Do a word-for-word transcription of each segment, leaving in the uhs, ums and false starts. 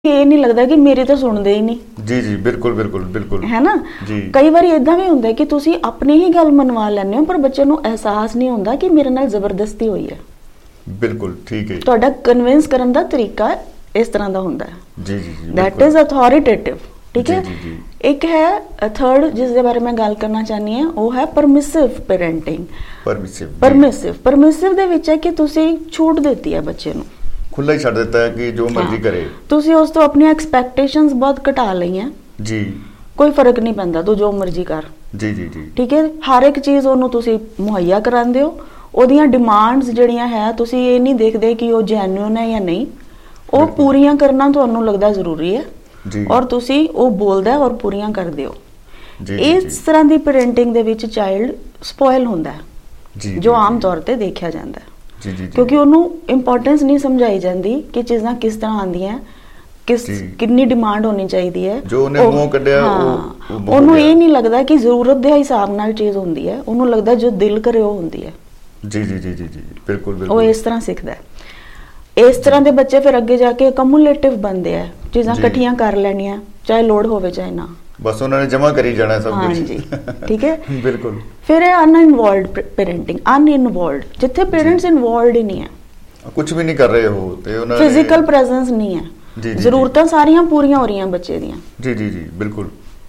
ਇਹ ਨਹੀਂ ਲੱਗਦਾ ਕਿ ਮੇਰੀ ਤਾਂ ਸੁਣਦੇ ਹੀ ਨਹੀਂ। ਜੀ ਜੀ ਬਿਲਕੁਲ ਬਿਲकुल ਬਿਲकुल ਹੈ ਨਾ। ਕਈ ਵਾਰੀ ਇਦਾਂ ਵੀ ਹੁੰਦਾ ਕਿ ਤੁਸੀਂ ਆਪਣੀ ਹੀ ਗੱਲ ਮੰਨਵਾ ਲੈਂਦੇ ਹੋ ਪਰ ਬੱਚੇ ਨੂੰ ਅਹਿਸਾਸ ਨਹੀਂ ਹੁੰਦਾ ਕਿ ਮੇਰੇ ਨਾਲ ਜ਼ਬਰਦਸਤੀ ਹੋਈ ਹੈ। ਬਿਲਕੁਲ ਠੀਕ ਹੈ। ਤੁਹਾਡਾ ਕਨਵਿੰਸ ਕਰਨ ਦਾ ਤਰੀਕਾ ਇਸ ਤਰ੍ਹਾਂ ਦਾ ਹੁੰਦਾ ਹੈ। ਜੀ ਜੀ ਜੀ ਦੈਟ ਇਜ਼ ਅਥਾਰਟੇਟਿਵ। ਠੀਕ ਹੈ। ਇੱਕ ਹੈ ਥਰਡ ਜਿਸ ਦੇ ਬਾਰੇ ਮੈਂ ਗੱਲ ਕਰਨਾ ਚਾਹਨੀ ਹਾਂ ਉਹ ਹੈ ਪਰਮਿਸਿਵ ਪੈਰੈਂਟਿੰਗ। ਪਰਮਿਸਿਵ ਪਰਮਿਸਿਵ ਪਰਮਿਸਿਵ ਦੇ ਵਿੱਚ ਹੈ ਕਿ ਤੁਸੀਂ ਛੂਟ ਦਿੱਤੀ ਹੈ ਬੱਚੇ ਨੂੰ, ਖੁੱਲਾ ਹੀ ਛੱਡ ਦਿੱਤਾ ਹੈ ਕਿ ਜੋ ਮਰਜ਼ੀ ਕਰੇ। ਤੁਸੀਂ ਉਸ ਤੋਂ ਆਪਣੀਆਂ ਐਕਸਪੈਕਟੇਸ਼ਨਸ ਬਹੁਤ ਘਟਾ ਲਈਆਂ ਜੀ। ਕੋਈ ਫਰਕ ਨਹੀਂ ਪੈਂਦਾ, ਤੂੰ ਜੋ ਮਰਜ਼ੀ ਕਰ। ਜੀ ਜੀ ਜੀ ਠੀਕ ਹੈ। ਹਰ ਇੱਕ ਚੀਜ਼ ਉਹਨੂੰ ਤੁਸੀਂ ਮੁਹੱਈਆ ਕਰਾਉਂਦੇ ਹੋ। ਉਹਦੀਆਂ ਡਿਮਾਂਡਸ ਜਿਹੜੀਆਂ ਹੈ ਤੁਸੀਂ ਇਹ ਨਹੀਂ ਦੇਖਦੇ ਕਿ ਉਹ ਜੈਨੂਇਨ ਹੈ ਜਾਂ ਨਹੀਂ, ਉਹ ਪੂਰੀਆਂ ਕਰਨਾ ਤੁਹਾਨੂੰ ਲੱਗਦਾ ਜ਼ਰੂਰੀ ਹੈ ਔਰ ਤੁਸੀਂ ਉਹ ਬੋਲਦਾ ਔਰ ਪੂਰੀਆਂ ਕਰਦੇ ਹੋ। ਇਸ ਤਰ੍ਹਾਂ ਦੀ ਪੈਰੈਂਟਿੰਗ ਦੇ ਵਿੱਚ ਚਾਈਲਡ ਸਪੋਇਲ ਹੁੰਦਾ ਹੈ ਜੋ ਆਮ ਤੌਰ ਤੇ ਦੇਖਿਆ ਜਾਂਦਾ ਹੈ। ਜੀ ਜੀ ਕਿਉਂਕਿ ਉਹਨੂੰ ਇੰਪੋਰਟੈਂਸ ਨਹੀਂ ਸਮਝਾਈ ਜਾਂਦੀ ਕਿ ਚੀਜ਼ਾਂ ਕਿਸ ਤਰ੍ਹਾਂ ਆਉਂਦੀਆਂ, ਕਿਸ ਕਿੰਨੀ ਡਿਮਾਂਡ ਹੋਣੀ ਚਾਹੀਦੀ ਹੈ। ਜੋ ਉਹਨੇ ਮੂੰਹ ਕੱਢਿਆ ਉਹ ਉਹਨੂੰ ਇਹ ਨਹੀਂ ਲੱਗਦਾ ਕਿ ਜ਼ਰੂਰਤ ਦੇ ਹਿਸਾਬ ਨਾਲ ਚੀਜ਼ ਹੁੰਦੀ ਹੈ, ਉਹਨੂੰ ਲੱਗਦਾ ਜੋ ਦਿਲ ਕਰੇ ਉਹ ਹੁੰਦੀ ਹੈ। ਜੀ ਜੀ ਜੀ ਜੀ ਜੀ ਬਿਲਕੁਲ ਬਿਲਕੁਲ ਉਹ ਇਸ ਤਰ੍ਹਾਂ ਸਿੱਖਦਾ ਹੈ। ਇਸ ਤਰ੍ਹਾਂ ਦੇ ਬੱਚੇ ਫਿਰ ਅੱਗੇ ਜਾ ਕੇ ਕਮੂਲੇਟਿਵ ਬਣਦੇ ਆ, ਚੀਜ਼ਾਂ ਇਕੱਠੀਆਂ ਕਰ ਲੈਣੀਆਂ ਚਾਹੇ ਲੋੜ ਹੋਵੇ ਚਾਹੇ ਨਾ, ਬਸ ਉਹਨਾਂ ਨੇ ਜਮਾ ਕਰੀ ਜਾਣਾ ਸਭ ਕੁਝ। ਹਾਂਜੀ ਠੀਕ ਹੈ। ਬਿਲਕੁਲ। ਫਿਰ ਇਹ ਅਨਇਨਵੋਲਵਡ ਪੈਰੈਂਟਿੰਗ, ਅਨਇਨਵੋਲਵਡ ਜਿੱਥੇ ਪੇਰੈਂਟਸ ਇਨਵੋਲਵਡ ਹੀ ਨਹੀਂ ਹੈ, ਕੁਝ ਵੀ ਨਹੀਂ ਕਰ ਰਹੇ ਹੋ ਤੇ ਉਹਨਾਂ ਨੇ ਫਿਜ਼ੀਕਲ ਪ੍ਰੈਜ਼ੈਂਸ ਨਹੀਂ ਹੈ, ਜ਼ਰੂਰਤਾਂ ਸਾਰੀਆਂ ਪੂਰੀਆਂ ਹੋ ਰਹੀਆਂ ਬੱਚੇ ਦੀਆਂ। ਜੀ ਜੀ ਜੀ ਬਿਲਕੁਲ।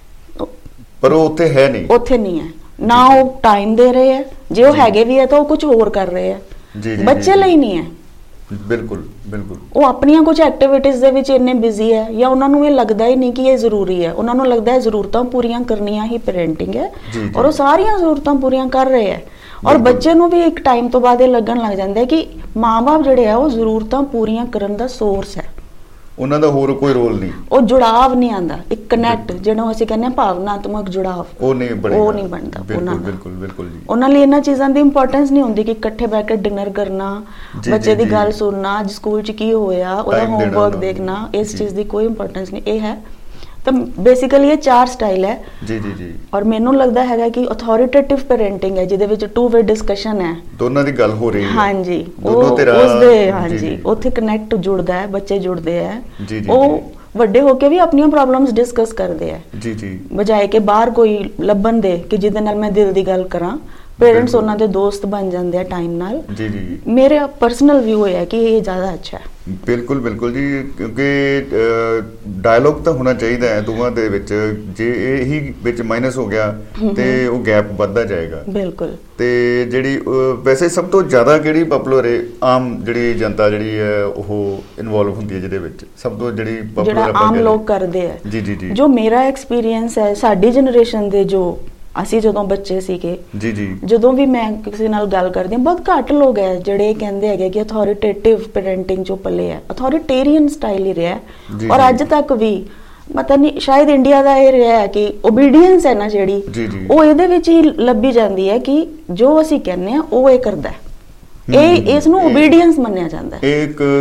ਪਰ ਉਹ ਉੱਥੇ ਹੈ ਨਹੀਂ, ਉੱਥੇ ਨਹੀਂ ਹੈ ਨਾ, ਉਹ ਟਾਈਮ ਦੇ ਰਹੇ ਹੈ, ਜੇ ਉਹ ਹੈਗੇ ਵੀ ਹੈ ਤਾਂ ਉਹ ਕੁਝ ਹੋਰ ਕਰ ਰਹੇ ਹੈ, ਬੱਚੇ ਲਈ ਨਹੀਂ ਹੈ। ਬਿਲਕੁਲ ਬਿਲकुल। ਉਹ ਆਪਣੀਆਂ ਕੁਝ ਐਕਟੀਵਿਟੀਜ਼ ਦੇ ਵਿੱਚ ਇੰਨੇ ਬਿਜ਼ੀ ਹੈ ਜਾਂ ਉਹਨਾਂ ਨੂੰ ਇਹ ਲੱਗਦਾ ਹੀ ਨਹੀਂ ਕਿ ਇਹ ਜ਼ਰੂਰੀ ਹੈ। ਉਹਨਾਂ ਨੂੰ ਲੱਗਦਾ ਹੈ ਜ਼ਰੂਰਤਾਂ ਪੂਰੀਆਂ ਕਰਨੀਆਂ ਹੀ ਪੈਰੈਂਟਿੰਗ ਹੈ ਔਰ ਉਹ ਸਾਰੀਆਂ ਜ਼ਰੂਰਤਾਂ ਪੂਰੀਆਂ ਕਰ ਰਹੇ ਹੈ। ਔਰ ਬੱਚੇ ਨੂੰ ਵੀ ਇੱਕ ਟਾਈਮ ਤੋਂ ਬਾਅਦ ਇਹ ਲੱਗਣ ਲੱਗ ਜਾਂਦਾ ਹੈ ਕਿ ਮਾਂ-ਬਾਪ ਜਿਹੜੇ ਆ ਉਹ ਜ਼ਰੂਰਤਾਂ ਪੂਰੀਆਂ ਕਰਨ ਦਾ ਸੋਰਸ ਹੈ, ਉਹਨਾਂ ਦਾ ਹੋਰ ਕੋਈ ਰੋਲ ਨਹੀਂ। ਉਹ ਜੁੜਾਵ ਨਹੀਂ ਆਂਦਾ, ਇੱਕ ਕਨੈਕਟ ਜਿਹਨੂੰ ਅਸੀਂ ਕਹਿੰਦੇ ਹਾਂ ਭਾਵਨਾਤਮਕ ਜੁੜਾਵ, ਉਹ ਨਹੀਂ ਬਣਦਾ, ਉਹ ਨਹੀਂ ਬਣਦਾ ਉਹਨਾਂ ਦਾ। ਬਿਲਕੁਲ ਬਿਲਕੁਲ ਜੀ। ਉਹਨਾਂ ਲਈ ਇਹਨਾਂ ਚੀਜ਼ਾਂ ਦੀ ਇੰਪੋਰਟੈਂਸ ਨਹੀਂ ਹੁੰਦੀ ਕਿ ਇਕੱਠੇ ਬੈਠ ਕੇ ਡਿਨਰ ਕਰਨਾ, ਬੱਚੇ ਦੀ ਗੱਲ ਸੁਣਨਾ, ਅੱਜ ਸਕੂਲ 'ਚ ਕੀ ਹੋਇਆ, ਉਹਦਾ ਹੋਮਵਰਕ ਦੇਖਣਾ, ਇਸ ਚੀਜ਼ ਦੀ ਕੋਈ ਇੰਪੋਰਟੈਂਸ ਨਹੀਂ। ਇਹ ਹੈ ਤਾਂ ਬੇਸਿਕਲੀ ਇਹ ਚਾਰ ਸਟਾਈਲ ਹੈ। ਜੀ ਜੀ ਜੀ। ਔਰ ਮੈਨੂੰ ਲੱਗਦਾ ਹੈਗਾ ਕਿ ਅਥਾਰਟੇਟਿਵ ਪੈਰੈਂਟਿੰਗ ਹੈ ਜਿਹਦੇ ਵਿੱਚ ਟੂ ਵੇ ਡਿਸਕਸ਼ਨ ਹੈ, ਦੋਨਾਂ ਦੀ ਗੱਲ ਹੋ ਰਹੀ ਹੈ। ਹਾਂਜੀ, ਉਹ ਉਸਦੇ ਹਾਂਜੀ ਉੱਥੇ ਕਨੈਕਟ ਜੁੜਦਾ ਹੈ, ਬੱਚੇ ਜੁੜਦੇ ਹੈ, ਉਹ ਵੱਡੇ ਹੋ ਕੇ ਵੀ ਆਪਣੀਆਂ ਪ੍ਰੋਬਲਮਸ ਡਿਸਕਸ ਕਰਦੇ ਹੈ। ਜੀ ਜੀ। ਬਜਾਏ ਕਿ ਬਾਹਰ ਕੋਈ ਲੱਭਣ ਦੇ ਕਿ ਜਿਹਦੇ ਨਾਲ ਮੈਂ ਦਿਲ ਦੀ ਗੱਲ ਕਰਾਂ, ਪੇਰੈਂਟਸ ਉਹਨਾਂ ਦੇ ਦੋਸਤ ਬਣ ਜਾਂਦੇ ਆ ਟਾਈਮ ਨਾਲ। ਜੀ ਜੀ। ਮੇਰਾ ਪਰਸਨਲ ਵਿਊ ਹੈ ਕਿ ਇਹ ਜ਼ਿਆਦਾ ਅੱਛਾ ਹੈ। ਬਿਲਕੁਲ ਬਿਲकुल ਜੀ, ਕਿਉਂਕਿ ਡਾਇਲੋਗ ਤਾਂ ਹੋਣਾ ਚਾਹੀਦਾ ਹੈ ਦੋਵਾਂ ਦੇ ਵਿੱਚ। ਜੇ ਇਹੀ ਵਿੱਚ ਮਾਈਨਸ ਹੋ ਗਿਆ ਤੇ ਉਹ ਗੈਪ ਵੱਧਦਾ ਜਾਏਗਾ। ਬਿਲਕੁਲ। ਤੇ ਜਿਹੜੀ ਵੈਸੇ ਸਭ ਤੋਂ ਜ਼ਿਆਦਾ ਕਿਹੜੀ ਪਪੂਲਰ ਹੈ, ਆਮ ਜਿਹੜੀ ਜਨਤਾ ਜਿਹੜੀ ਹੈ ਉਹ ਇਨਵੋਲਵ ਹੁੰਦੀ ਹੈ ਜਿਹਦੇ ਵਿੱਚ ਸਭ ਤੋਂ ਜਿਹੜੀ ਪਪੂਲਰ ਆਮ ਲੋਕ ਕਰਦੇ ਆ? ਜੀ ਜੀ ਜੀ। ਜੋ ਮੇਰਾ ਐਕਸਪੀਰੀਅੰਸ ਹੈ, ਸਾਡੀ ਜਨਰੇਸ਼ਨ ਦੇ ਜੋ ਅਸੀਂ ਜਦੋਂ ਬੱਚੇ ਸੀਗੇ, ਜੀ ਜੀ, ਜਦੋਂ ਵੀ ਮੈਂ ਕਿਸੇ ਨਾਲ ਗੱਲ ਕਰਦੀ ਹਾਂ, ਬਹੁਤ ਘੱਟ ਲੋਕ ਹੈ ਜਿਹੜੇ ਕਹਿੰਦੇ ਹੈਗੇ ਕਿ ਅਥਾਰਟੇਟਿਵ ਪੈਰੈਂਟਿੰਗ ਜੋ ਪੱਲੇ ਹੈ, ਅਥਾਰਟੇਰੀਅਨ ਸਟਾਈਲ ਹੀ ਰਿਹਾ ਔਰ ਅੱਜ ਤੱਕ ਵੀ ਪਤਾ ਨਹੀਂ ਸ਼ਾਇਦ ਇੰਡੀਆ ਦਾ ਇਹ ਰਿਹਾ ਹੈ ਕਿ ਓਬੀਡੀਐਂਸ ਹੈ ਨਾ ਜਿਹੜੀ, ਉਹ ਇਹਦੇ ਵਿੱਚ ਹੀ ਲੱਭੀ ਜਾਂਦੀ ਹੈ ਕਿ ਜੋ ਅਸੀਂ ਕਹਿੰਦੇ ਆ ਉਹ ਇਹ ਕਰਦਾ ਹੈ। ਇਹ ਇਸ ਨੂੰ ਓਬੀਡੀਐਂਸ ਮੰਨਿਆ ਜਾਂਦਾ ਹੈ। ਇਹ ਇੱਕ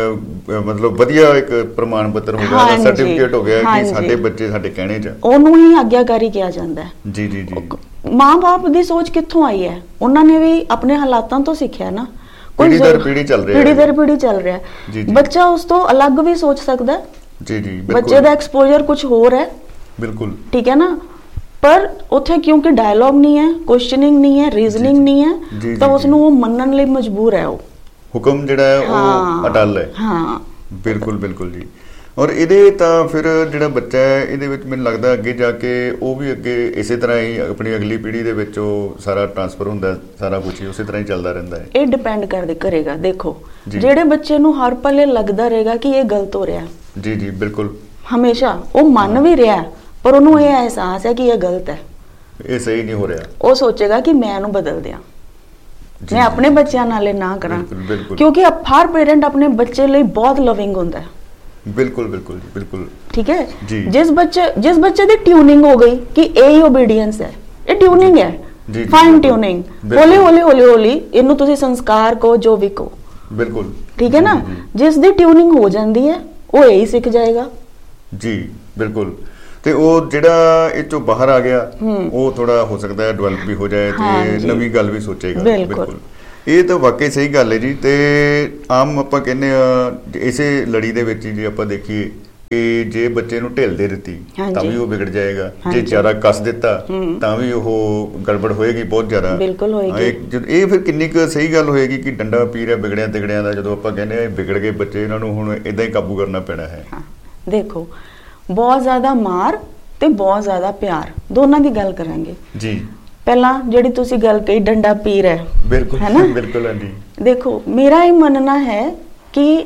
ਮਤਲਬ ਵਧੀਆ ਇੱਕ ਪ੍ਰਮਾਣ ਪੱਤਰ ਹੋ ਗਿਆ, ਸਰਟੀਫਿਕੇਟ ਹੋ ਗਿਆ ਕਿ ਸਾਡੇ ਬੱਚੇ ਸਾਡੇ ਕਹਿਣੇ 'ਚ, ਉਹਨੂੰ ਹੀ ਆਗਿਆਕਾਰੀ ਕਿਹਾ ਜਾਂਦਾ ਹੈ। ਜੀ ਜੀ ਜੀ। ਮਾਂ-ਬਾਪ ਦੀ ਸੋਚ ਕਿੱਥੋਂ ਆਈ ਹੈ? ਉਹਨਾਂ ਨੇ ਵੀ ਆਪਣੇ ਹਾਲਾਤਾਂ ਤੋਂ ਸਿੱਖਿਆ ਨਾ, ਪੀੜ੍ਹੀ ਦਰ ਪੀੜ੍ਹੀ ਚੱਲ ਰਿਹਾ ਹੈ, ਪੀੜ੍ਹੀ ਦਰ ਪੀੜ੍ਹੀ ਚੱਲ ਰਿਹਾ ਹੈ। ਬੱਚਾ ਉਸ ਤੋਂ ਅਲੱਗ ਵੀ ਸੋਚ ਸਕਦਾ ਹੈ। ਜੀ ਜੀ। ਬੱਚੇ ਦਾ ਐਕਸਪੋਜ਼ਰ ਕੁਝ ਹੋਰ ਹੈ। ਬਿਲਕੁਲ ਠੀਕ ਹੈ ਨਾ। ਪਰ ਉੱਥੇ ਕਿਉਂਕਿ ਡਾਇਲੌਗ ਨਹੀਂ ਹੈ, ਕੁਐਸਚਨਿੰਗ ਨਹੀਂ ਹੈ, ਰੀਜ਼ਨਿੰਗ ਨਹੀਂ ਹੈ, ਤਾਂ ਉਸ ਨੂੰ ਉਹ ਮੰਨਣ ਲਈ ਮਜਬੂਰ ਹੈ। ਉਹ ਹੁਕਮ ਜਿਹੜਾ ਹੈ ਉਹ ਅਟੱਲ ਹੈ। ਹਾਂ ਬਿਲਕੁਲ ਬਿਲकुल ਜੀ। ਔਰ ਇਹਦੇ ਤਾਂ ਫਿਰ ਜਿਹੜਾ ਬੱਚਾ ਹੈ ਇਹਦੇ ਵਿੱਚ ਮੈਨੂੰ ਲੱਗਦਾ ਅੱਗੇ ਜਾ ਕੇ ਉਹ ਵੀ ਅੱਗੇ ਇਸੇ ਤਰ੍ਹਾਂ ਹੀ ਆਪਣੀ ਅਗਲੀ ਪੀੜ੍ਹੀ ਦੇ ਵਿੱਚ ਉਹ ਸਾਰਾ ਟ੍ਰਾਂਸਫਰ ਹੁੰਦਾ, ਸਾਰਾ ਕੁਝ ਹੀ ਉਸੇ ਤਰ੍ਹਾਂ ਹੀ ਚੱਲਦਾ ਰਹਿੰਦਾ ਹੈ। ਇਹ ਡਿਪੈਂਡ ਕਰਦੇ ਕਰੇਗਾ। ਦੇਖੋ ਜਿਹੜੇ ਬੱਚੇ ਨੂੰ ਹਰ ਪਲੇ ਲੱਗਦਾ ਰਹੇਗਾ ਕਿ ਇਹ ਗਲਤ ਹੋ ਰਿਹਾ, ਜੀ ਜੀ ਬਿਲਕੁਲ, ਹਮੇਸ਼ਾ ਉਹ ਮੰਨ ਵੀ ਰਿਹਾ ਪਰ ਉਹਨੂੰ ਇਹ ਅਹਿਸਾਸ ਹੈ ਕਿ ਇਹ ਗਲਤ ਹੈ, ਇਹ ਸਹੀ ਨਹੀਂ ਹੋ ਰਿਹਾ, ਉਹ ਸੋਚੇਗਾ ਕਿ ਮੈਂ ਇਹਨੂੰ ਬਦਲ ਦਿਆਂ, ਮੈਂ ਆਪਣੇ ਬੱਚਿਆਂ ਨਾਲ ਇਹ ਨਾ ਕਰਾਂ, ਕਿਉਂਕਿ ਹਰ ਪੇਰੈਂਟ ਆਪਣੇ ਬੱਚੇ ਲਈ ਬਹੁਤ ਲਵਿੰਗ ਹੁੰਦਾ ਹੈ। ਬਿਲਕੁਲ ਬਿਲकुल ਜੀ ਬਿਲकुल ਠੀਕ ਹੈ। ਜਿਸ ਬੱਚੇ ਜਿਸ ਬੱਚੇ ਦੀ ਟਿਊਨਿੰਗ ਹੋ ਗਈ ਕਿ ਇਹ ਹੀ ਓਬੀਡੀਐਂਸ ਹੈ, ਇਹ ਟਿਊਨਿੰਗ ਹੈ, ਫਾਈਨ ਟਿਊਨਿੰਗ, ਹੌਲੀ ਹੌਲੀ ਹੌਲੀ ਹੌਲੀ ਇਹਨੂੰ ਤੁਸੀਂ ਸੰਸਕਾਰ ਕਹੋ ਜੋ ਵੀ ਕਹੋ, ਬਿਲਕੁਲ ਠੀਕ ਹੈ ਨਾ। ਜਿਸ ਦੀ ਟਿਊਨਿੰਗ ਹੋ ਜਾਂਦੀ ਹੈ ਉਹ ਇਹੀ ਸਿੱਖ ਜਾਏਗਾ। ਜੀ ਬਿਲकुल। ਤੇ ਉਹ ਜਿਹੜਾ ਇਹ ਚੋਂ ਬਾਹਰ ਆ ਗਿਆ ਉਹ ਥੋੜਾ ਹੋ ਸਕਦਾ ਹੈ ਡਿਵੈਲਪ ਵੀ ਹੋ ਜਾਏ ਤੇ ਨਵੀਂ ਗੱਲ ਵੀ ਸੋਚੇਗਾ। ਬਿਲਕੁਲ ਇਹ ਤਾਂ ਵਾਕਈ ਸਹੀ ਗੱਲ ਹੈ ਜੀ। ਤੇ ਆਮ ਆਪਾਂ ਕਹਿੰਦੇ ਆ ਇਸੇ ਲੜੀ ਦੇ ਵਿੱਚ ਜੇ ਆਪਾਂ ਦੇਖੀਏ ਕਿ ਜੇ ਬੱਚੇ ਨੂੰ ਢਿੱਲ ਦੇ ਦਿੱਤੀ ਤਾਂ ਵੀ ਉਹ ਵਿਗੜ ਜਾਏਗਾ, ਜੇ ਜ਼ਿਆਦਾ ਕੱਸ ਦਿੱਤਾ ਤਾਂ ਵੀ ਉਹ ਗੜਬੜ ਹੋਏਗੀ ਬਹੁਤ ਜ਼ਿਆਦਾ। ਬਿਲਕੁਲ ਹੋਏਗੀ। ਇਹ ਫਿਰ ਕਿੰਨੀ ਕੁ ਸਹੀ ਗੱਲ ਹੋਏਗੀ ਕਿ ਡੰਡਾ ਪੀ ਰਿਹਾ ਵਿਗੜਿਆ ਤਿਗੜਿਆਂ ਦਾ, ਜਦੋਂ ਆਪਾਂ ਕਹਿੰਦੇ ਆ ਵਿਗੜ ਗਏ ਬੱਚੇ, ਇਹਨਾਂ ਨੂੰ ਹੁਣ ਇਦਾਂ ਹੀ ਕਾਬੂ ਕਰਨਾ ਪੈਣਾ ਹੈ। ਦੇਖੋ, ਬਹੁਤ ਜ਼ਿਆਦਾ ਮਾਰ ਤੇ ਬਹੁਤ ਜ਼ਿਆਦਾ ਪਿਆਰ, ਦੋਨਾਂ ਦੀ ਗੱਲ ਕਰਾਂਗੇ ਜੀ। ਪਹਿਲਾਂ ਜਿਹੜੀ ਤੁਸੀਂ ਗੱਲ ਕਹੀ ਡੰਡਾ ਪੀ ਰਿਹਾ, ਬਿਲਕੁਲ ਹੈ ਨਾ, ਬਿਲਕੁਲ ਹੈ ਜੀ। ਦੇਖੋ, ਮੇਰਾ ਇਹ ਮੰਨਣਾ ਹੈ ਕਿ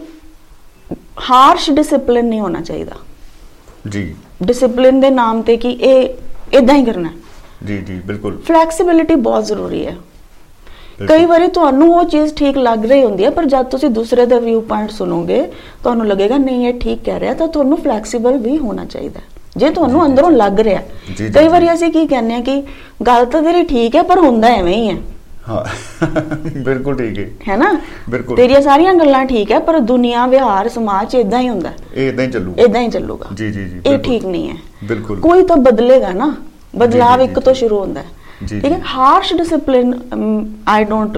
ਹਾਰਸ਼ ਡਿਸਿਪਲਿਨ ਨਹੀਂ ਹੋਣਾ ਚਾਹੀਦਾ ਜੀ। ਡਿਸਿਪਲਿਨ ਦੇ ਨਾਮ ਤੇ ਕਿ ਇਹ ਇਦਾਂ ਹੀ ਕਰਨਾ ਜੀ ਜੀ ਬਿਲਕੁਲ। ਫਲੈਕਸੀਬਿਲਿਟੀ ਬਹੁਤ ਜ਼ਰੂਰੀ ਹੈ। ਕਈ ਵਾਰੀ ਤੁਹਾਨੂੰ ਉਹ ਚੀਜ਼ ਠੀਕ ਲੱਗ ਰਹੀ ਹੁੰਦੀ ਹੈ, ਪਰ ਜਦ ਤੁਸੀਂ ਦੂਸਰੇ ਦਾ ਵਿਊ ਪੁਆਇੰਟ ਸੁਣੋਗੇ ਤੁਹਾਨੂੰ ਲੱਗੇਗਾ ਨਹੀਂ ਇਹ ਠੀਕ ਕਹਿ ਰਿਹਾ, ਤਾਂ ਤੁਹਾਨੂੰ ਫਲੈਕਸੀਬਲ ਵੀ ਹੋਣਾ ਚਾਹੀਦਾ ਜੇ ਤੁਹਾਨੂੰ ਅੰਦਰੋਂ ਲੱਗ ਰਿਹਾ। ਕਈ ਵਾਰੀ ਅਸੀਂ ਕੀ ਕਹਿੰਦੇ ਆ ਕਿ ਗੱਲ ਤਾਂ ਤੇਰੀ ਠੀਕ ਹੈ ਪਰ ਹੁੰਦਾ ਐਵੇਂ ਹੀ ਹੈ। ਹਾਂ ਬਿਲਕੁਲ ਠੀਕ ਹੈ, ਹੈ ਨਾ, ਬਿਲਕੁਲ ਤੇਰੀਆਂ ਸਾਰੀਆਂ ਗੱਲਾਂ ਠੀਕ ਹੈ ਪਰ ਦੁਨੀਆ ਵਿਹਾਰ ਸਮਾਜ ਇਦਾਂ ਹੀ ਹੁੰਦਾ, ਇਹ ਇਦਾਂ ਹੀ ਚੱਲੂਗਾ, ਇਦਾਂ ਹੀ ਚੱਲੂਗਾ ਜੀ ਜੀ ਜੀ। ਇਹ ਠੀਕ ਨਹੀਂ ਹੈ ਬਿਲਕੁਲ। ਕੋਈ ਤਾਂ ਬਦਲੇਗਾ ਨਾ, ਬਦਲਾਵ ਇੱਕ ਤੋਂ ਸ਼ੁਰੂ ਹੁੰਦਾ ਹੈ, ਠੀਕ ਹੈ। Harsh discipline I don't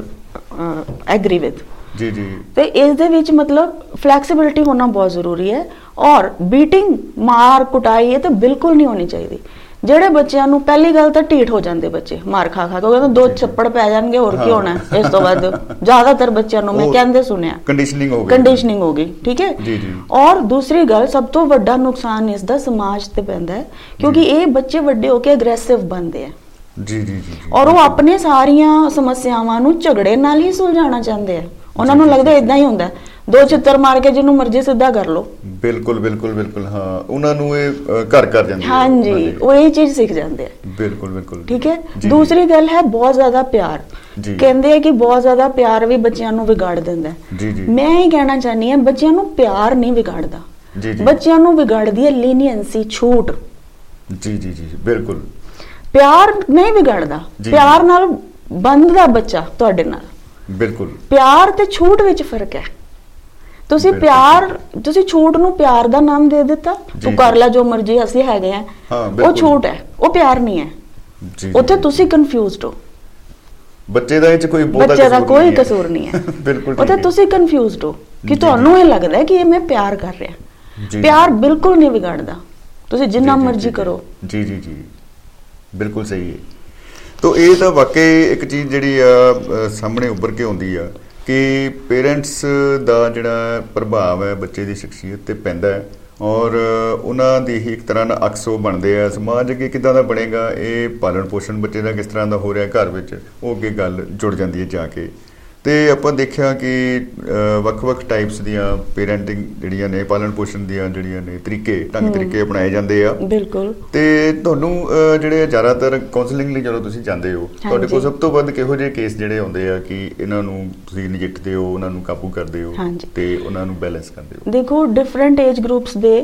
agri with ਜੀ ਜੀ। ਤੇ ਇਸ ਦੇ ਵਿੱਚ ਮਤਲਬ ਫਲੈਕਸੀਬਿਲਿਟੀ ਹੋਣਾ ਬਹੁਤ ਜ਼ਰੂਰੀ ਹੈ। ਔਰ ਬੀਟਿੰਗ, ਮਾਰ ਕੁਟਾਈ ਇਹ ਤਾਂ ਬਿਲਕੁਲ ਨਹੀਂ ਹੋਣੀ ਚਾਹੀਦੀ। ਜਿਹੜੇ ਬੱਚਿਆਂ ਨੂੰ, ਪਹਿਲੀ ਗੱਲ ਤਾਂ ਢੀਠ ਹੋ ਜਾਂਦੇ ਬੱਚੇ ਮਾਰ ਖਾ ਖਾ ਕੇ, ਕਹਿੰਦੇ ਦੋ ਛੱਪੜ ਪੈ ਜਾਣਗੇ ਹੋਰ ਕੀ ਹੋਣਾ ਇਸ ਤੋਂ ਬਾਅਦ। ਜ਼ਿਆਦਾਤਰ ਬੱਚਿਆਂ ਨੂੰ ਮੈਂ ਕਹਿੰਦੇ ਸੁਣਿਆ ਕੰਡੀਸ਼ਨਿੰਗ ਹੋ ਗਈ, ਕੰਡੀਸ਼ਨਿੰਗ ਹੋ ਗਈ, ਠੀਕ ਹੈ ਜੀ ਜੀ। ਔਰ ਦੂਸਰੀ ਗੱਲ, ਸਭ ਤੋਂ ਵੱਡਾ ਨੁਕਸਾਨ ਇਸ ਦਾ ਸਮਾਜ ਤੇ ਪੈਂਦਾ ਹੈ, ਕਿਉਂਕਿ ਇਹ ਬੱਚੇ ਵੱਡੇ ਹੋ ਕੇ ਅਗਰੈਸਿਵ ਬਣਦੇ ਆ ਜੀ ਜੀ ਜੀ। ਔਰ ਉਹ ਆਪਣੇ ਸਾਰੀਆਂ ਸਮੱਸਿਆਵਾਂ ਨੂੰ ਝਗੜੇ ਨਾਲ ਹੀ ਸੁਲਝਾਉਣਾ ਚਾਹੁੰਦੇ ਆ। ਉਹਨਾਂ ਨੂੰ ਲੱਗਦਾ ਇਦਾਂ ਹੀ ਹੁੰਦਾ, ਦੋ ਚਿੱਤਰ ਮਾਰ ਕੇ ਜਿਹਨੂੰ ਮਰਜ਼ੀ ਸਿੱਧਾ ਕਰ ਲੋ। ਬਿਲਕੁਲ ਬਿਲਕੁਲ ਬਿਲਕੁਲ। ਹਾਂ, ਉਹਨਾਂ ਨੂੰ ਇਹ ਘਰ ਕਰ ਜਾਂਦੇ, ਹਾਂਜੀ, ਉਹ ਇਹ ਚੀਜ਼ ਸਿੱਖ ਜਾਂਦੇ ਆ। ਬਿਲਕੁਲ ਬਿਲਕੁਲ, ਠੀਕ ਹੈ। ਦੂਸਰੀ ਗੱਲ ਹੈ ਬਹੁਤ ਜ਼ਿਆਦਾ ਪਿਆਰ। ਕਹਿੰਦੇ ਆ ਕਿ ਬਹੁਤ ਜ਼ਿਆਦਾ ਪਿਆਰ ਵੀ ਬੱਚਿਆਂ ਨੂੰ ਵਿਗਾੜ ਦਿੰਦਾ ਹੈ। ਮੈਂ ਇਹ ਕਹਿਣਾ ਚਾਹਨੀ ਹਾਂ, ਬੱਚਿਆਂ ਨੂੰ ਪਿਆਰ ਨਹੀਂ ਵਿਗਾੜਦਾ, ਬੱਚਿਆਂ ਨੂੰ ਵਿਗਾੜਦੀ ਹੈ ਲੀਨੀਅੰਸੀ, ਛੂਟ। ਜੀ ਜੀ ਜੀ ਬਿਲਕੁਲ। ਪਿਆਰ ਨਹੀਂ ਵਿਗੜਦਾ, ਪਿਆਰ ਨਾਲ ਬੰਧਦਾ ਬੱਚਾ ਤੁਹਾਡੇ ਨਾਲ। ਬਿਲਕੁਲ। ਪਿਆਰ ਤੇ ਛੂਟ ਵਿੱਚ ਫਰਕ ਹੈ। ਤੁਸੀਂ ਪਿਆਰ, ਤੁਸੀਂ ਛੂਟ ਨੂੰ ਪਿਆਰ ਦਾ ਨਾਮ ਦੇ ਦਿੱਤਾ, ਤੂੰ ਕਰ ਲੈ ਜੋ ਮਰਜ਼ੀ, ਅਸੀਂ ਹੈਗੇ ਆ, ਉਹ ਛੂਟ ਹੈ, ਉਹ ਪਿਆਰ ਨਹੀਂ ਹੈ। ਉੱਥੇ ਤੁਸੀਂ ਕਨਫਿਊਜ਼ਡ ਹੋ। ਬੱਚੇ ਦਾ ਇਹ ਚ ਕੋਈ ਬੱਚੇ ਦਾ ਕੋਈ ਕਸੂਰ ਨਹੀਂ ਹੈ। ਬਿਲਕੁਲ। ਉੱਥੇ ਤੁਸੀਂ ਕਨਫਿਊਜ਼ਡ ਹੋ ਕਿ ਤੁਹਾਨੂੰ ਇਹ ਲੱਗਦਾ ਕਿ ਇਹ ਮੈਂ ਪਿਆਰ ਕਰ ਰਿਹਾ। ਪਿਆਰ ਬਿਲਕੁਲ ਨਹੀਂ ਵਿਗੜਦਾ, ਤੁਸੀਂ ਜਿੰਨਾ ਮਰਜ਼ੀ ਕਰੋ। ਜੀ ਜੀ ਜੀ ਬਿਲਕੁਲ ਸਹੀ ਹੈ। ਤੋ ਇਹ ਤਾਂ ਵਾਕਈ ਇੱਕ ਚੀਜ਼ ਜਿਹੜੀ ਆ ਸਾਹਮਣੇ ਉੱਭਰ ਕੇ ਆਉਂਦੀ ਆ ਕਿ ਪੇਰੈਂਟਸ ਦਾ ਜਿਹੜਾ ਪ੍ਰਭਾਵ ਹੈ ਬੱਚੇ ਦੀ ਸ਼ਖਸੀਅਤ ਤੇ ਪੈਂਦਾ ਹੈ, ਔਰ ਉਹਨਾਂ ਦੀ ਹੀ ਇੱਕ ਤਰ੍ਹਾਂ ਨਾਲ ਅਕਸ ਉਹ ਬਣਦੇ ਆ। ਸਮਾਜ ਅੱਗੇ ਕਿੱਦਾਂ ਦਾ ਬਣੇਗਾ, ਇਹ ਪਾਲਣ ਪੋਸ਼ਣ ਬੱਚੇ ਦਾ ਕਿਸ ਤਰ੍ਹਾਂ ਦਾ ਹੋ ਰਿਹਾ ਘਰ ਵਿੱਚ, ਉਹ ਅੱਗੇ ਗੱਲ ਜੁੜ ਜਾਂਦੀ ਹੈ ਜਾ ਕੇ। ਤੇ ਆਪਾਂ ਦੇਖਿਆ ਕਿ ਵੱਖ-ਵੱਖ ਟਾਈਪਸ ਦੀਆਂ ਪੇਰੈਂਟਿੰਗ ਜਿਹੜੀਆਂ ਨੇ, ਪਾਲਣ ਪੋਸ਼ਣ ਦੀਆਂ ਜਿਹੜੀਆਂ ਨੇ ਤਰੀਕੇ, ਢੰਗ ਤਰੀਕੇ ਅਪਣਾਏ ਜਾਂਦੇ ਆ। ਬਿਲਕੁਲ। ਤੇ ਤੁਹਾਨੂੰ ਜਿਹੜੇ ਜ਼ਿਆਦਾਤਰ ਕਾਉਂਸਲਿੰਗ ਲਈ ਜਦੋਂ ਤੁਸੀਂ ਜਾਂਦੇ ਹੋ, ਤੁਹਾਡੇ ਕੋਲ ਸਭ ਤੋਂ ਵੱਧ ਕਿਹੋ ਜਿਹੇ ਕੇਸ ਜਿਹੜੇ ਆਉਂਦੇ ਆ ਕਿ ਇਹਨਾਂ ਨੂੰ ਤੁਸੀਂ ਨਜਿੱਠਦੇ ਹੋ, ਉਹਨਾਂ ਨੂੰ ਕਾਬੂ ਕਰਦੇ ਹੋ ਤੇ ਉਹਨਾਂ ਨੂੰ ਬੈਲੈਂਸ ਕਰਦੇ ਹੋ? ਦੇਖੋ, ਡਿਫਰੈਂਟ ਏਜ ਗਰੁੱਪਸ ਦੇ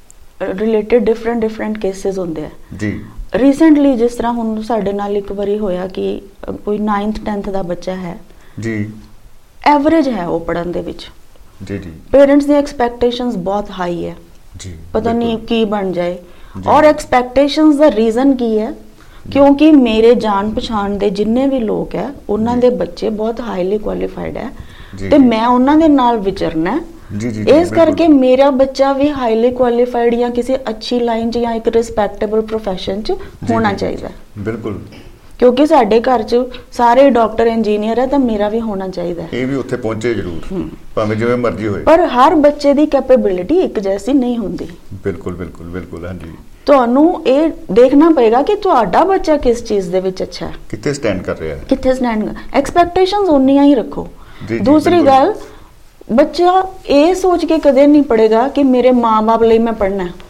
ਰਿਲੇਟਡ ਡਿਫਰੈਂਟ ਡਿਫਰੈਂਟ ਕੇਸਿਸ ਹੁੰਦੇ ਆ ਜੀ। ਰੀਸੈਂਟਲੀ ਜਿਸ ਤਰ੍ਹਾਂ ਹੁਣ ਸਾਡੇ ਨਾਲ ਇੱਕ ਵਾਰੀ ਹੋਇਆ ਕਿ ਕੋਈ ਨਾਈਨਥ ਟੈਂਥ ਦਾ ਬੱਚਾ ਹੈ ਜੀ, ਐਵਰੇਜ ਹੈ ਉਹ ਪੜ੍ਹਨ ਦੇ ਵਿੱਚ ਜੀ ਜੀ। ਪੇਰੈਂਟਸ ਦੀ ਐਕਸਪੈਕਟੇਸ਼ਨਸ ਬਹੁਤ ਹਾਈ ਹੈ ਜੀ, ਪਤਾ ਨਹੀਂ ਕੀ ਬਣ ਜਾਏ। ਔਰ ਐਕਸਪੈਕਟੇਸ਼ਨਸ ਦਾ ਰੀਜ਼ਨ ਕੀ ਹੈ? ਕਿਉਂਕਿ ਮੇਰੇ ਜਾਣ ਪਛਾਣ ਦੇ ਜਿੰਨੇ ਵੀ ਲੋਕ ਹੈ ਉਹਨਾਂ ਦੇ ਬੱਚੇ ਬਹੁਤ ਹਾਈਲੀ ਕੁਆਲੀਫਾਈਡ ਹੈ ਤੇ ਮੈਂ ਉਹਨਾਂ ਦੇ ਨਾਲ ਵਿਚਰਨਾ ਜੀ ਜੀ। ਇਸ ਕਰਕੇ ਮੇਰਾ ਬੱਚਾ ਵੀ ਹਾਈਲੀ ਕੁਆਲੀਫਾਈਡ ਜਾਂ ਕਿਸੇ ਅੱਛੀ ਲਾਈਨ 'ਚ ਜਾਂ ਇੱਕ ਰਿਸਪੈਕਟੇਬਲ ਪ੍ਰੋਫੈਸ਼ਨ 'ਚ ਹੋਣਾ ਚਾਹੀਦਾ। ਬਿਲਕੁਲ। ਕਿਉਂਕਿ ਸਾਡੇ ਘਰ 'ਚ ਸਾਰੇ ਡਾਕਟਰ ਇੰਜੀਨੀਅਰ ਹੈ ਤਾਂ ਮੇਰਾ ਵੀ ਹੋਣਾ ਚਾਹੀਦਾ, ਇਹ ਵੀ ਉੱਥੇ ਪਹੁੰਚੇ ਜ਼ਰੂਰ, ਭਾਵੇਂ ਜਿਵੇਂ ਮਰਜ਼ੀ ਹੋਏ। ਪਰ ਹਰ ਬੱਚੇ ਦੀ ਕੈਪੇਬਿਲਿਟੀ ਇੱਕ ਜੈਸੀ ਨਹੀਂ ਹੁੰਦੀ। ਬਿਲਕੁਲ ਬਿਲਕੁਲ ਬਿਲਕੁਲ। ਹਾਂਜੀ, ਤੁਹਾਨੂੰ ਇਹ ਦੇਖਣਾ ਪਏਗਾ ਕਿ ਤੁਹਾਡਾ ਬੱਚਾ ਕਿਸ ਚੀਜ਼ ਦੇ ਵਿੱਚ ਅੱਛਾ ਹੈ, ਕਿੱਥੇ ਸਟੈਂਡ ਕਰ ਰਿਹਾ ਹੈ, ਕਿੱਥੇ ਸਟੈਂਡ। ਐਕਸਪੈਕਟੇਸ਼ਨਸ ਉਨੀਆਂ ਹੀ ਰੱਖੋ। ਦੂਸਰੀ ਗੱਲ, ਬੱਚਾ ਇਹ ਸੋਚ ਕੇ ਕਦੇ ਨਹੀਂ ਪੜ੍ਹੇਗਾ ਕਿ ਮੇਰੇ ਮਾਂ-ਬਾਪ ਲਈ ਮੈਂ ਪੜ੍ਹਨਾ ਹੈ।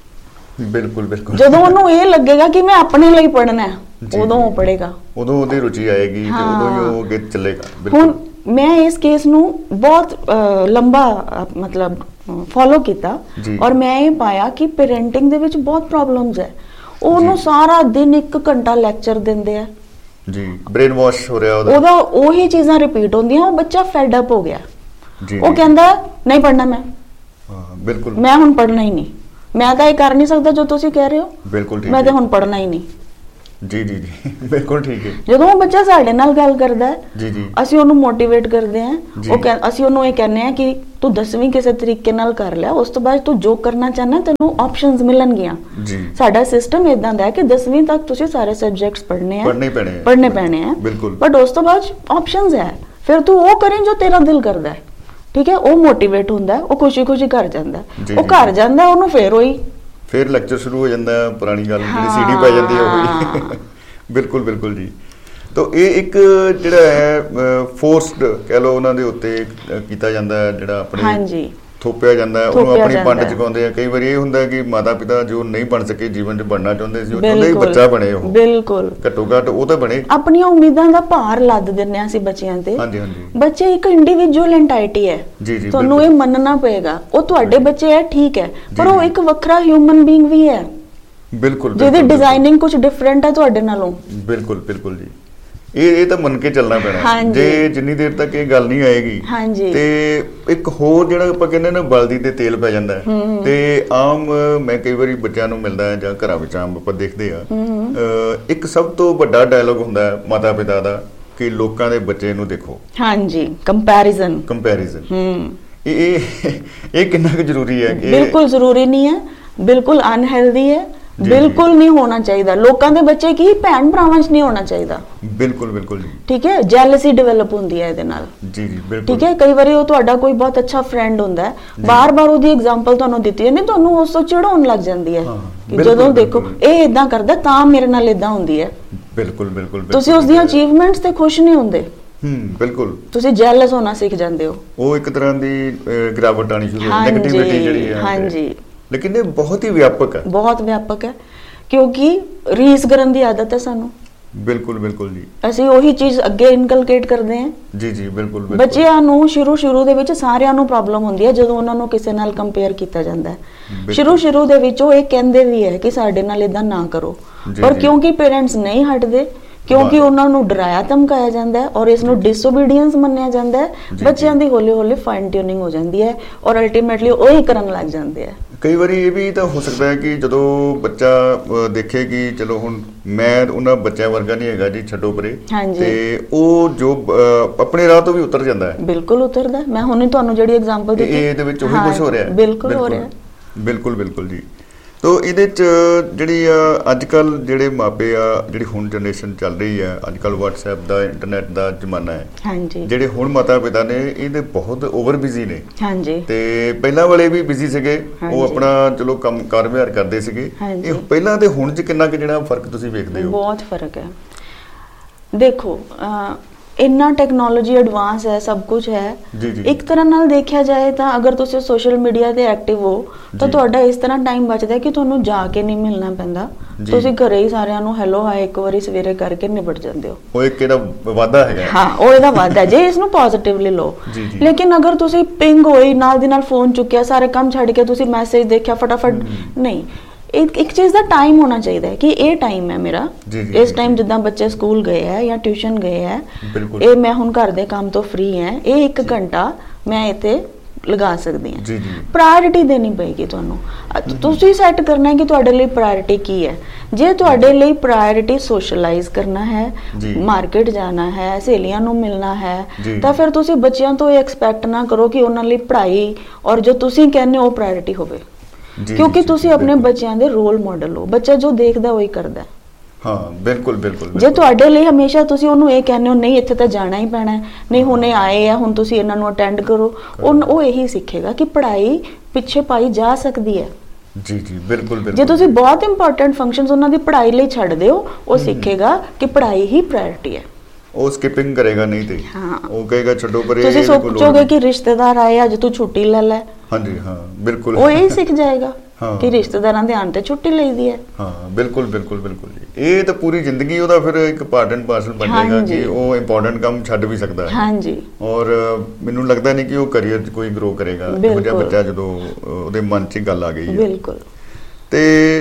ਬਿਲਕੁਲ ਬਿਲਕੁਲ। ਜਦੋਂ ਉਹਨੂੰ ਇਹ ਲੱਗੇਗਾ ਕਿ ਮੈਂ ਆਪਣੇ ਲਈ ਪੜ੍ਹਨਾ ਹੈ, ਉਦੋਂ ਉਹ ਪੜ੍ਹੇਗਾ, ਉਦੋਂ ਉਹਦੀ ਰੁਚੀ ਆਏਗੀ ਤੇ ਉਦੋਂ ਹੀ ਉਹ ਅੱਗੇ ਚੱਲੇਗਾ। ਹੁਣ ਮੈਂ ਇਸ ਕੇਸ ਨੂੰ ਬਹੁਤ ਲੰਬਾ ਮਤਲਬ ਫੋਲੋ ਕੀਤਾ ਔਰ ਮੈਂ ਇਹ ਪਾਇਆ ਕਿ ਪੇਰੈਂਟਿੰਗ ਦੇ ਵਿੱਚ ਬਹੁਤ ਪ੍ਰੋਬਲਮਸ ਹੈ। ਉਹਨੂੰ ਸਾਰਾ ਦਿਨ ਇੱਕ ਘੰਟਾ ਲੈਕਚਰ ਦਿੰਦੇ ਆ ਜੀ, ਬ੍ਰੇਨ ਵਾਸ਼ ਹੋ ਰਿਹਾ ਉਹਦਾ, ਉਹਦਾ ਉਹੀ ਚੀਜ਼ਾਂ ਰਿਪੀਟ ਹੁੰਦੀਆਂ, ਉਹ ਬੱਚਾ ਫੈਡ ਅਪ ਹੋ ਗਿਆ ਜੀ। ਉਹ ਕਹਿੰਦਾ ਨਹੀਂ ਪੜ੍ਹਨਾ ਮੈਂ, ਹਾਂ ਬਿਲਕੁਲ, ਮੈਂ ਹੁਣ ਪੜ੍ਹਨਾ ਹੀ ਨਹੀਂ, ਮੈਂ ਤਾਂ ਇਹ ਕਰ ਨਹੀਂ ਸਕਦਾ ਜੋ ਤੁਸੀਂ ਕਹਿ ਰਹੇ ਹੋ, ਬਿਲਕੁਲ ਠੀਕ, ਮੈਂ ਤਾਂ ਹੁਣ ਪੜ੍ਹਨਾ ਹੀ ਨਹੀਂ। ਜੀ ਜੀ ਜੀ ਬਿਲਕੁਲ ਠੀਕ ਹੈ। ਜਦੋਂ ਉਹ ਬੱਚਾ ਸਾਡੇ ਨਾਲ ਗੱਲ ਕਰਦਾ ਹੈ ਜੀ ਜੀ ਅਸੀਂ ਉਹਨੂੰ ਮੋਟੀਵੇਟ ਕਰਦੇ ਹਾਂ, ਉਹ ਅਸੀਂ ਉਹਨੂੰ ਇਹ ਕਹਿੰਦੇ ਆ ਕਿ ਤੂੰ ਦਸਵੀਂ ਕਿਸੇ ਤਰੀਕੇ ਨਾਲ ਕਰ ਲਿਆ, ਉਸ ਤੋਂ ਬਾਅਦ ਤੂੰ ਜੋ ਕਰਨਾ ਚਾਹਨਾ ਤੈਨੂੰ ਆਪਸ਼ਨਸ ਮਿਲਣਗੀਆਂ। ਸਾਡਾ ਸਿਸਟਮ ਇਦਾਂ ਦਾ ਹੈ ਕਿ ਦਸਵੀਂ ਤੱਕ ਤੁਸੀਂ ਸਾਰੇ ਸਬਜੈਕਟਸ ਪੜ੍ਹਨੇ ਆ, ਪੜ੍ਹਨੇ ਪੈਣੇ ਪੜ੍ਹਨੇ ਪੈਣੇ ਆ ਬਿਲਕੁਲ, ਬਟ ਉਸ ਤੋਂ ਬਾਅਦ ਆਪਸ਼ਨਸ ਹੈ, ਫਿਰ ਤੂੰ ਉਹ ਕਰੇ ਜੋ ਤੇਰਾ ਦਿਲ ਕਰਦਾ ਹੈ। ਠੀਕ ਹੈ, ਉਹ ਮੋਟੀਵੇਟ ਹੁੰਦਾ, ਉਹ ਖੁਸ਼ੀ ਖੁਸ਼ੀ ਕਰ ਜਾਂਦਾ, ਉਹ ਘਰ ਜਾਂਦਾ, ਉਹਨੂੰ ਫੇਰ ਉਹੀ ਫਿਰ ਲੈਕਚਰ ਸ਼ੁਰੂ ਹੋ ਜਾਂਦਾ, ਪੁਰਾਣੀ ਗੱਲ ਜਿਹੜੀ ਸੀਡੀ ਪੈ ਜਾਂਦੀ ਹੈ ਉਹੀ। ਬਿਲਕੁਲ ਬਿਲਕੁਲ ਜੀ। ਤਾਂ ਇਹ ਇੱਕ ਜਿਹੜਾ ਹੈ ਫੋਰਸਡ ਕਹਿ ਲਓ ਉਹਨਾਂ ਦੇ ਉੱਤੇ ਕੀਤਾ ਜਾਂਦਾ, ਜਿਹੜਾ ਆਪਣੇ ਥੋਪਿਆ ਜਾਂਦਾ, ਉਹਨੂੰ ਆਪਣੀ ਪੰਡ ਚੁਕਾਉਂਦੇ ਆ। ਕਈ ਵਾਰੀ ਇਹ ਹੁੰਦਾ ਕਿ ਮਾਤਾ ਪਿਤਾ ਜੋ ਨਹੀਂ ਬਣ ਸਕੇ, ਜੀਵਨ 'ਚ ਬਣਨਾ ਚਾਹੁੰਦੇ ਸੀ, ਉਹ ਚਾਹੁੰਦੇ ਬੱਚਾ ਬਣੇ, ਉਹ ਬਿਲਕੁਲ ਘੱਟੋ ਘੱਟ ਉਹ ਤਾਂ ਬਣੇ। ਆਪਣੀਆਂ ਉਮੀਦਾਂ ਦਾ ਭਾਰ ਲੱਦ ਦਿੰਦੇ ਆ ਅਸੀਂ ਬੱਚਿਆਂ ਤੇ। ਹਾਂਜੀ ਹਾਂਜੀ, ਬੱਚੇ ਇੱਕ ਇੰਡੀਵਿਜੂਅਲ ਐਂਟੀਟੀ ਹੈ, ਤੁਹਾਨੂੰ ਇਹ ਮੰਨਣਾ ਪਏਗਾ। ਉਹ ਤੁਹਾਡੇ ਬੱਚੇ ਹੈ ਠੀਕ ਹੈ, ਪਰ ਉਹ ਇੱਕ ਵੱਖਰਾ ਹਿਊਮਨ ਬੀਇੰਗ ਵੀ ਹੈ। ਬਿਲਕੁਲ, ਜਿਹਦੀ ਡਿਜ਼ਾਈਨਿੰਗ ਕੁਝ ਡਿਫਰੈਂਟ ਹੈ ਤੁਹਾਡੇ ਨਾਲੋਂ। ਬਿਲਕੁਲ ਬਿਲਕੁਲ ਜੀ, ਇਹ ਇਹ ਤਾਂ ਮੰਨ ਕੇ ਚੱਲਣਾ ਪੈਣਾ। ਜੇ ਜਿੰਨੀ ਦੇਰ ਤੱਕ ਇਹ ਗੱਲ ਨਹੀਂ ਆਏਗੀ ਤੇ ਇੱਕ ਹੋਰ ਜਿਹੜਾ ਆਪਾਂ ਕਹਿੰਦੇ ਨਾ ਬਲਦੀ ਤੇ ਤੇਲ ਪੈ ਜਾਂਦਾ। ਤੇ ਆਮ ਮੈਂ ਕਈ ਵਾਰੀ ਬੱਚਿਆਂ ਨੂੰ ਮਿਲਦਾ ਜਾਂ ਘਰਾਂ ਵਿੱਚ ਆਮ ਆਪਾਂ ਦੇਖਦੇ ਆ, ਇੱਕ ਸਭ ਤੋਂ ਵੱਡਾ ਡਾਇਲੋਗ ਹੁੰਦਾ ਮਾਤਾ ਪਿਤਾ ਦਾ ਕਿ ਲੋਕਾਂ ਦੇ ਬੱਚੇ ਨੂੰ ਦੇਖੋ। ਹਾਂਜੀ, ਕੰਪੈਰੀਜ਼ਨ ਕੰਪੈਰੀਜ਼ਨ ਇਹ ਇਹ ਕਿੰਨਾ ਕੁ ਜ਼ਰੂਰੀ ਹੈ? ਬਿਲਕੁਲ ਜ਼ਰੂਰੀ ਨਹੀਂ ਹੈ, ਬਿਲਕੁਲ ਅਨਹੈਲਦੀ ਹੈ, ਬਿਲਕੁਲ ਨਹੀਂ ਹੋਣਾ ਚਾਹੀਦਾ। ਲੋਕਾਂ ਦੇ ਬੱਚੇ ਕੀ ਭੈਣ ਭਰਾਵਾਂ 'ਚ ਨਹੀਂ ਹੋਣਾ ਚਾਹੀਦਾ। ਬਿਲਕੁਲ ਬਿਲਕੁਲ ਜੀ, ਠੀਕ ਹੈ। ਜੈਲਸੀ ਡਿਵੈਲਪ ਹੁੰਦੀ ਹੈ ਇਹਦੇ ਨਾਲ। ਜੀ ਜੀ ਬਿਲਕੁਲ, ਠੀਕ ਹੈ। ਕਈ ਵਾਰੀ ਉਹ ਤੁਹਾਡਾ ਕੋਈ ਬਹੁਤ ਅੱਛਾ ਫਰੈਂਡ ਹੁੰਦਾ ਹੈ, ਬਾਰ-ਬਾਰ ਉਹਦੀ ਐਗਜ਼ਾਮਪਲ ਤੁਹਾਨੂੰ ਦਿੱਤੀ ਜਾਂਦੀ, ਤੁਹਾਨੂੰ ਉਸ ਤੋਂ ਚਿੜਾਉਣ ਲੱਗ ਜਾਂਦੀ ਹੈ ਕਿ ਜਦੋਂ ਦੇਖੋ ਇਹ ਇਦਾਂ ਕਰਦਾ ਤਾਂ ਮੇਰੇ ਨਾਲ ਇਦਾਂ ਹੁੰਦੀ ਹੈ। ਬਿਲਕੁਲ ਬਿਲਕੁਲ, ਤੁਸੀਂ ਉਸ ਦੀਆਂ ਅਚੀਵਮੈਂਟਸ ਤੇ ਖੁਸ਼ ਨਹੀਂ ਹੁੰਦੇ। ਹੂੰ ਬਿਲਕੁਲ, ਤੁਸੀਂ ਜੈਲਸ ਹੋਣਾ ਸਿੱਖ ਜਾਂਦੇ ਹੋ। ਉਹ ਇੱਕ ਤਰ੍ਹਾਂ ਦੀ ਗਿਰਾਵਟ ਆਣੀ ਸ਼ੁਰੂ ਹੋ ਜਾਂਦੀ, ਨੈਗੇਟਿਵਿਟੀ ਜਿਹੜੀ ਹੈ। ਹਾਂਜੀ, ਲੇਕਿਨ ਇਹ ਬਹੁਤ ਹੀ ਵਿਆਪਕ ਹੈ, ਬਹੁਤ ਵਿਆਪਕ ਹੈ, ਕਿਉਂਕਿ ਰੀਸ ਕਰਨ ਦੀ ਆਦਤ ਹੈ ਸਾਨੂੰ। ਬਿਲਕੁਲ ਬਿਲਕੁਲ ਜੀ, ਅਸੀਂ ਉਹੀ ਚੀਜ਼ ਅੱਗੇ ਇਨਕਲਕੇਟ ਕਰਦੇ ਹਾਂ। ਜੀ ਜੀ ਬਿਲਕੁਲ। ਬੱਚਿਆਂ ਨੂੰ ਸ਼ੁਰੂ ਸ਼ੁਰੂ ਦੇ ਵਿੱਚ ਸਾਰਿਆਂ ਨੂੰ ਪ੍ਰੋਬਲਮ ਹੁੰਦੀ ਹੈ ਜਦੋਂ ਉਹਨਾਂ ਨੂੰ ਕਿਸੇ ਨਾਲ ਕੰਪੇਅਰ ਕੀਤਾ ਜਾਂਦਾ ਹੈ। ਸ਼ੁਰੂ ਸ਼ੁਰੂ ਦੇ ਵਿੱਚ ਉਹ ਇਹ ਕਹਿੰਦੇ ਵੀ ਹੈ ਕਿ ਸਾਡੇ ਨਾਲ ਇਦਾਂ ਨਾ ਕਰੋ, ਪਰ ਕਿਉਂਕਿ ਪੇਰੈਂਟਸ ਨਹੀਂ ਹਟਦੇ, ਕਿਉਂਕਿ ਉਹਨਾਂ ਨੂੰ ਡਰਾਇਆ ਧਮਕਾਇਆ ਜਾਂਦਾ ਹੈ ਔਰ ਇਸ ਨੂੰ ਡਿਸਓਬੀਡੀਐਂਸ ਮੰਨਿਆ ਜਾਂਦਾ ਹੈ, ਬੱਚਿਆਂ ਦੀ ਹੌਲੀ ਹੌਲੀ ਫਾਈਨ ਟਿਊਨਿੰਗ ਹੋ ਜਾਂਦੀ ਹੈ ਔਰ ਅਲਟੀਮੇਟਲੀ ਉਹੀ ਕਰਨ ਲੱਗ ਜਾਂਦੇ ਆ। ਕਈ ਵਾਰੀ ਇਹ ਵੀ ਤਾਂ ਹੋ ਸਕਦਾ ਹੈ ਕਿ ਜਦੋਂ ਬੱਚਾ ਦੇਖੇ ਕਿ ਚਲੋ ਹੁਣ ਮੈਂ ਉਹਨਾਂ ਬੱਚਿਆਂ ਵਰਗਾ ਨਹੀਂ ਹੈਗਾ ਜੀ, ਛੱਡੋ ਪਰੇ, ਤੇ ਉਹ ਜੋ ਆਪਣੇ ਰਾਹ ਤੋਂ ਵੀ ਉਤਰ ਜਾਂਦਾ ਹੈ। ਬਿਲਕੁਲ ਉਤਰਦਾ। ਮੈਂ ਹੁਣੇ ਤੁਹਾਨੂੰ ਜਿਹੜੀ ਐਗਜ਼ਾਮਪਲ ਦਿੱਤੀ ਇਹਦੇ ਵਿੱਚ ਉਹੀ ਕੁਝ ਹੋ ਰਿਹਾ। ਬਿਲਕੁਲ ਹੋ ਰਿਹਾ। ਬਿਲਕੁਲ ਬਿਲਕੁਲ ਜੀ। ਤੋ ਇਹਦੇ 'ਚ ਜਿਹੜੀ ਆ ਅੱਜ ਕੱਲ੍ਹ ਜਿਹੜੇ ਮਾਪੇ ਆ, ਜਿਹੜੀ ਹੁਣ ਜਨਰੇਸ਼ਨ ਚੱਲ ਰਹੀ ਆ, ਅੱਜ ਕੱਲ੍ਹ ਵਟਸਐਪ ਦਾ, ਇੰਟਰਨੈਟ ਦਾ ਜ਼ਮਾਨਾ ਹੈ। ਹਾਂਜੀ, ਜਿਹੜੇ ਹੁਣ ਮਾਤਾ ਪਿਤਾ ਨੇ ਇਹਦੇ ਬਹੁਤ ਓਵਰ ਬਿਜ਼ੀ ਨੇ। ਹਾਂਜੀ, ਤੇ ਪਹਿਲਾਂ ਵਾਲੇ ਵੀ ਬਿਜ਼ੀ ਸੀਗੇ, ਉਹ ਆਪਣਾ ਚਲੋ ਕੰਮ ਕਾਰ ਵਿਹਾਰ ਕਰਦੇ ਸੀਗੇ। ਇਹ ਪਹਿਲਾਂ ਤੇ ਹੁਣ 'ਚ ਕਿੰਨਾ ਕੁ ਜਿਹੜਾ ਫਰਕ ਤੁਸੀਂ ਵੇਖਦੇ ਹੋ? ਬਹੁਤ ਫਰਕ ਹੈ। ਦੇਖੋ ਇੰਨਾ ਟੈਕਨੋਲੋਜੀ ਐਡਵਾਂਸ ਹੈ, ਸਭ ਕੁਝ ਹੈ। ਇੱਕ ਤਰ੍ਹਾਂ ਨਾਲ ਦੇਖਿਆ ਜਾਏ ਤਾਂ ਅਗਰ ਤੁਸੀਂ ਸੋਸ਼ਲ ਮੀਡੀਆ ਤੇ ਐਕਟਿਵ ਹੋ ਤਾਂ ਤੁਹਾਡਾ ਇਸ ਤਰ੍ਹਾਂ ਟਾਈਮ ਬਚਦਾ ਕਿ ਤੁਹਾਨੂੰ ਜਾ ਕੇ ਨਹੀਂ ਮਿਲਣਾ ਪੈਂਦਾ, ਤੁਸੀਂ ਘਰੇ ਹੀ ਸਾਰਿਆਂ ਨੂੰ ਹੈਲੋ ਹਾਏ ਇੱਕ ਵਾਰੀ ਸਵੇਰੇ ਕਰਕੇ ਨਿਬਟ ਜਾਂਦੇ ਹੋ। ਉਹ ਇੱਕ ਇਹਦਾ ਵਾਧਾ ਹੈਗਾ। ਹਾਂ, ਉਹ ਇਹਦਾ ਵਾਧਾ ਜੇ ਇਸ ਨੂੰ ਪੋਜ਼ਿਟਿਵਲੀ ਲਓ। ਲੇਕਿਨ ਅਗਰ ਤੁਸੀਂ ਪਿੰਗ ਹੋਈ, ਨਾਲ ਦੀ ਨਾਲ ਫੋਨ ਚੁੱਕਿਆ, ਸਾਰੇ ਕੰਮ ਛੱਡ ਕੇ ਤੁਸੀਂ ਮੈਸੇਜ ਦੇਖਿਆ ਫਟਾਫਟ, ਨਹੀਂ। ਇੱਕ ਇੱਕ ਚੀਜ਼ ਦਾ ਟਾਈਮ ਹੋਣਾ ਚਾਹੀਦਾ ਹੈ ਕਿ ਇਹ ਟਾਈਮ ਹੈ ਮੇਰਾ, ਇਸ ਟਾਈਮ ਜਿੱਦਾਂ ਬੱਚੇ ਸਕੂਲ ਗਏ ਹੈ ਜਾਂ ਟਿਊਸ਼ਨ ਗਏ ਹੈ, ਇਹ ਮੈਂ ਹੁਣ ਘਰ ਦੇ ਕੰਮ ਤੋਂ ਫ੍ਰੀ ਹੈ, ਇਹ ਇੱਕ ਘੰਟਾ ਮੈਂ ਇੱਥੇ ਲਗਾ ਸਕਦੀ ਹਾਂ। ਪ੍ਰਾਇੋਰਿਟੀ ਦੇਣੀ ਪਏਗੀ ਤੁਹਾਨੂੰ। ਤੁਸੀਂ ਸੈੱਟ ਕਰਨਾ ਹੈ ਕਿ ਤੁਹਾਡੇ ਲਈ ਪ੍ਰਾਇੋਰਿਟੀ ਕੀ ਹੈ। ਜੇ ਤੁਹਾਡੇ ਲਈ ਪ੍ਰਾਇੋਰਿਟੀ ਸੋਸ਼ਲਾਈਜ਼ ਕਰਨਾ ਹੈ, ਮਾਰਕੀਟ ਜਾਣਾ ਹੈ, ਸਹੇਲੀਆਂ ਨੂੰ ਮਿਲਣਾ ਹੈ, ਤਾਂ ਫਿਰ ਤੁਸੀਂ ਬੱਚਿਆਂ ਤੋਂ ਇਹ ਐਕਸਪੈਕਟ ਨਾ ਕਰੋ ਕਿ ਉਹਨਾਂ ਲਈ ਪੜ੍ਹਾਈ ਔਰ ਜੋ ਤੁਸੀਂ ਕਹਿੰਦੇ ਹੋ ਉਹ ਪ੍ਰਾਇੋਰਿਟੀ ਹੋਵੇ, ਕਿਉਂਕਿ ਤੁਸੀਂ ਆਪਣੇ ਬੱਚਿਆਂ ਦੇ ਰੋਲ ਮਾਡਲ ਹੋ। ਬੱਚਾ ਜੋ ਦੇਖਦਾ ਉਹੀ ਕਰਦਾ। ਹਾਂ ਬਿਲਕੁਲ ਬਿਲਕੁਲ। ਜੇ ਤੁਹਾਡੇ ਲਈ ਹਮੇਸ਼ਾ ਤੁਸੀਂ ਉਹਨੂੰ ਇਹ ਕਹਿੰਦੇ ਹੋ ਨਹੀਂ ਇੱਥੇ ਤਾਂ ਜਾਣਾ ਹੀ ਪੈਣਾ, ਨਹੀਂ ਹੁਣੇ ਆਏ ਆ ਹੁਣ ਤੁਸੀਂ ਇਹਨਾਂ ਨੂੰ ਅਟੈਂਡ ਕਰੋ, ਉਹ ਇਹੀ ਸਿੱਖੇਗਾ ਕਿ ਪੜ੍ਹਾਈ ਪਿੱਛੇ ਪਾਈ ਜਾ ਸਕਦੀ ਹੈ। ਜੀ ਜੀ ਬਿਲਕੁਲ ਬਿਲਕੁਲ। ਜੇ ਤੁਸੀਂ ਬਹੁਤ ਇੰਪੋਰਟੈਂਟ ਫੰਕਸ਼ਨਸ ਉਹਨਾਂ ਦੀ ਪੜ੍ਹਾਈ ਲਈ ਛੱਡਦੇ ਹੋ, ਉਹ ਸਿੱਖੇਗਾ ਕਿ ਪੜ੍ਹਾਈ ਹੀ ਪ੍ਰਾਇੋਰਟੀ ਹੈ। ਉਹ ਸਕਿਪਿੰਗ ਕਰੇਗਾ ਨਹੀਂ ਤੇ ਉਹ ਕਹੇਗਾ ਛੱਡੋ ਪਰੇ। ਤੁਸੀਂ ਸੋਚੋਗੇ ਕਿ ਰਿਸ਼ਤੇਦਾਰ ਆਏ ਅੱਜ ਤੂੰ ਛੁੱਟੀ ਲੈ ਲੈ। ਹਾਂਜੀ ਹਾਂ ਬਿਲਕੁਲ, ਉਹ ਇਹ ਸਿੱਖ ਜਾਏਗਾ ਕਿ ਰਿਸ਼ਤੇਦਾਰਾਂ ਦੇ ਆਉਣ ਤੇ ਛੁੱਟੀ ਲਈਦੀ ਹੈ। ਹਾਂ ਬਿਲਕੁਲ ਬਿਲਕੁਲ ਬਿਲਕੁਲ ਜੀ। ਇਹ ਤਾਂ ਪੂਰੀ ਜ਼ਿੰਦਗੀ ਉਹਦਾ ਫਿਰ ਇੱਕ ਪਾਰਟ ਐਂਡ ਪਾਰਸਲ ਬਣ ਜਾਏਗਾ ਕਿ ਉਹ ਇੰਪੋਰਟੈਂਟ ਕੰਮ ਛੱਡ ਵੀ ਸਕਦਾ ਹੈ। ਹਾਂਜੀ, ਔਰ ਮੈਨੂੰ ਲੱਗਦਾ ਨਹੀਂ ਕਿ ਉਹ ਕਰੀਅਰ 'ਚ ਕੋਈ ਗਰੋ ਕਰੇਗਾ ਇਹੋ ਜਿਹਾ ਬੱਚਾ ਜਦੋਂ ਉਹਦੇ ਮਨ 'ਚ ਗੱਲ ਆ ਗਈ ਹੈ। ਬਿਲਕੁਲ। ਤੇ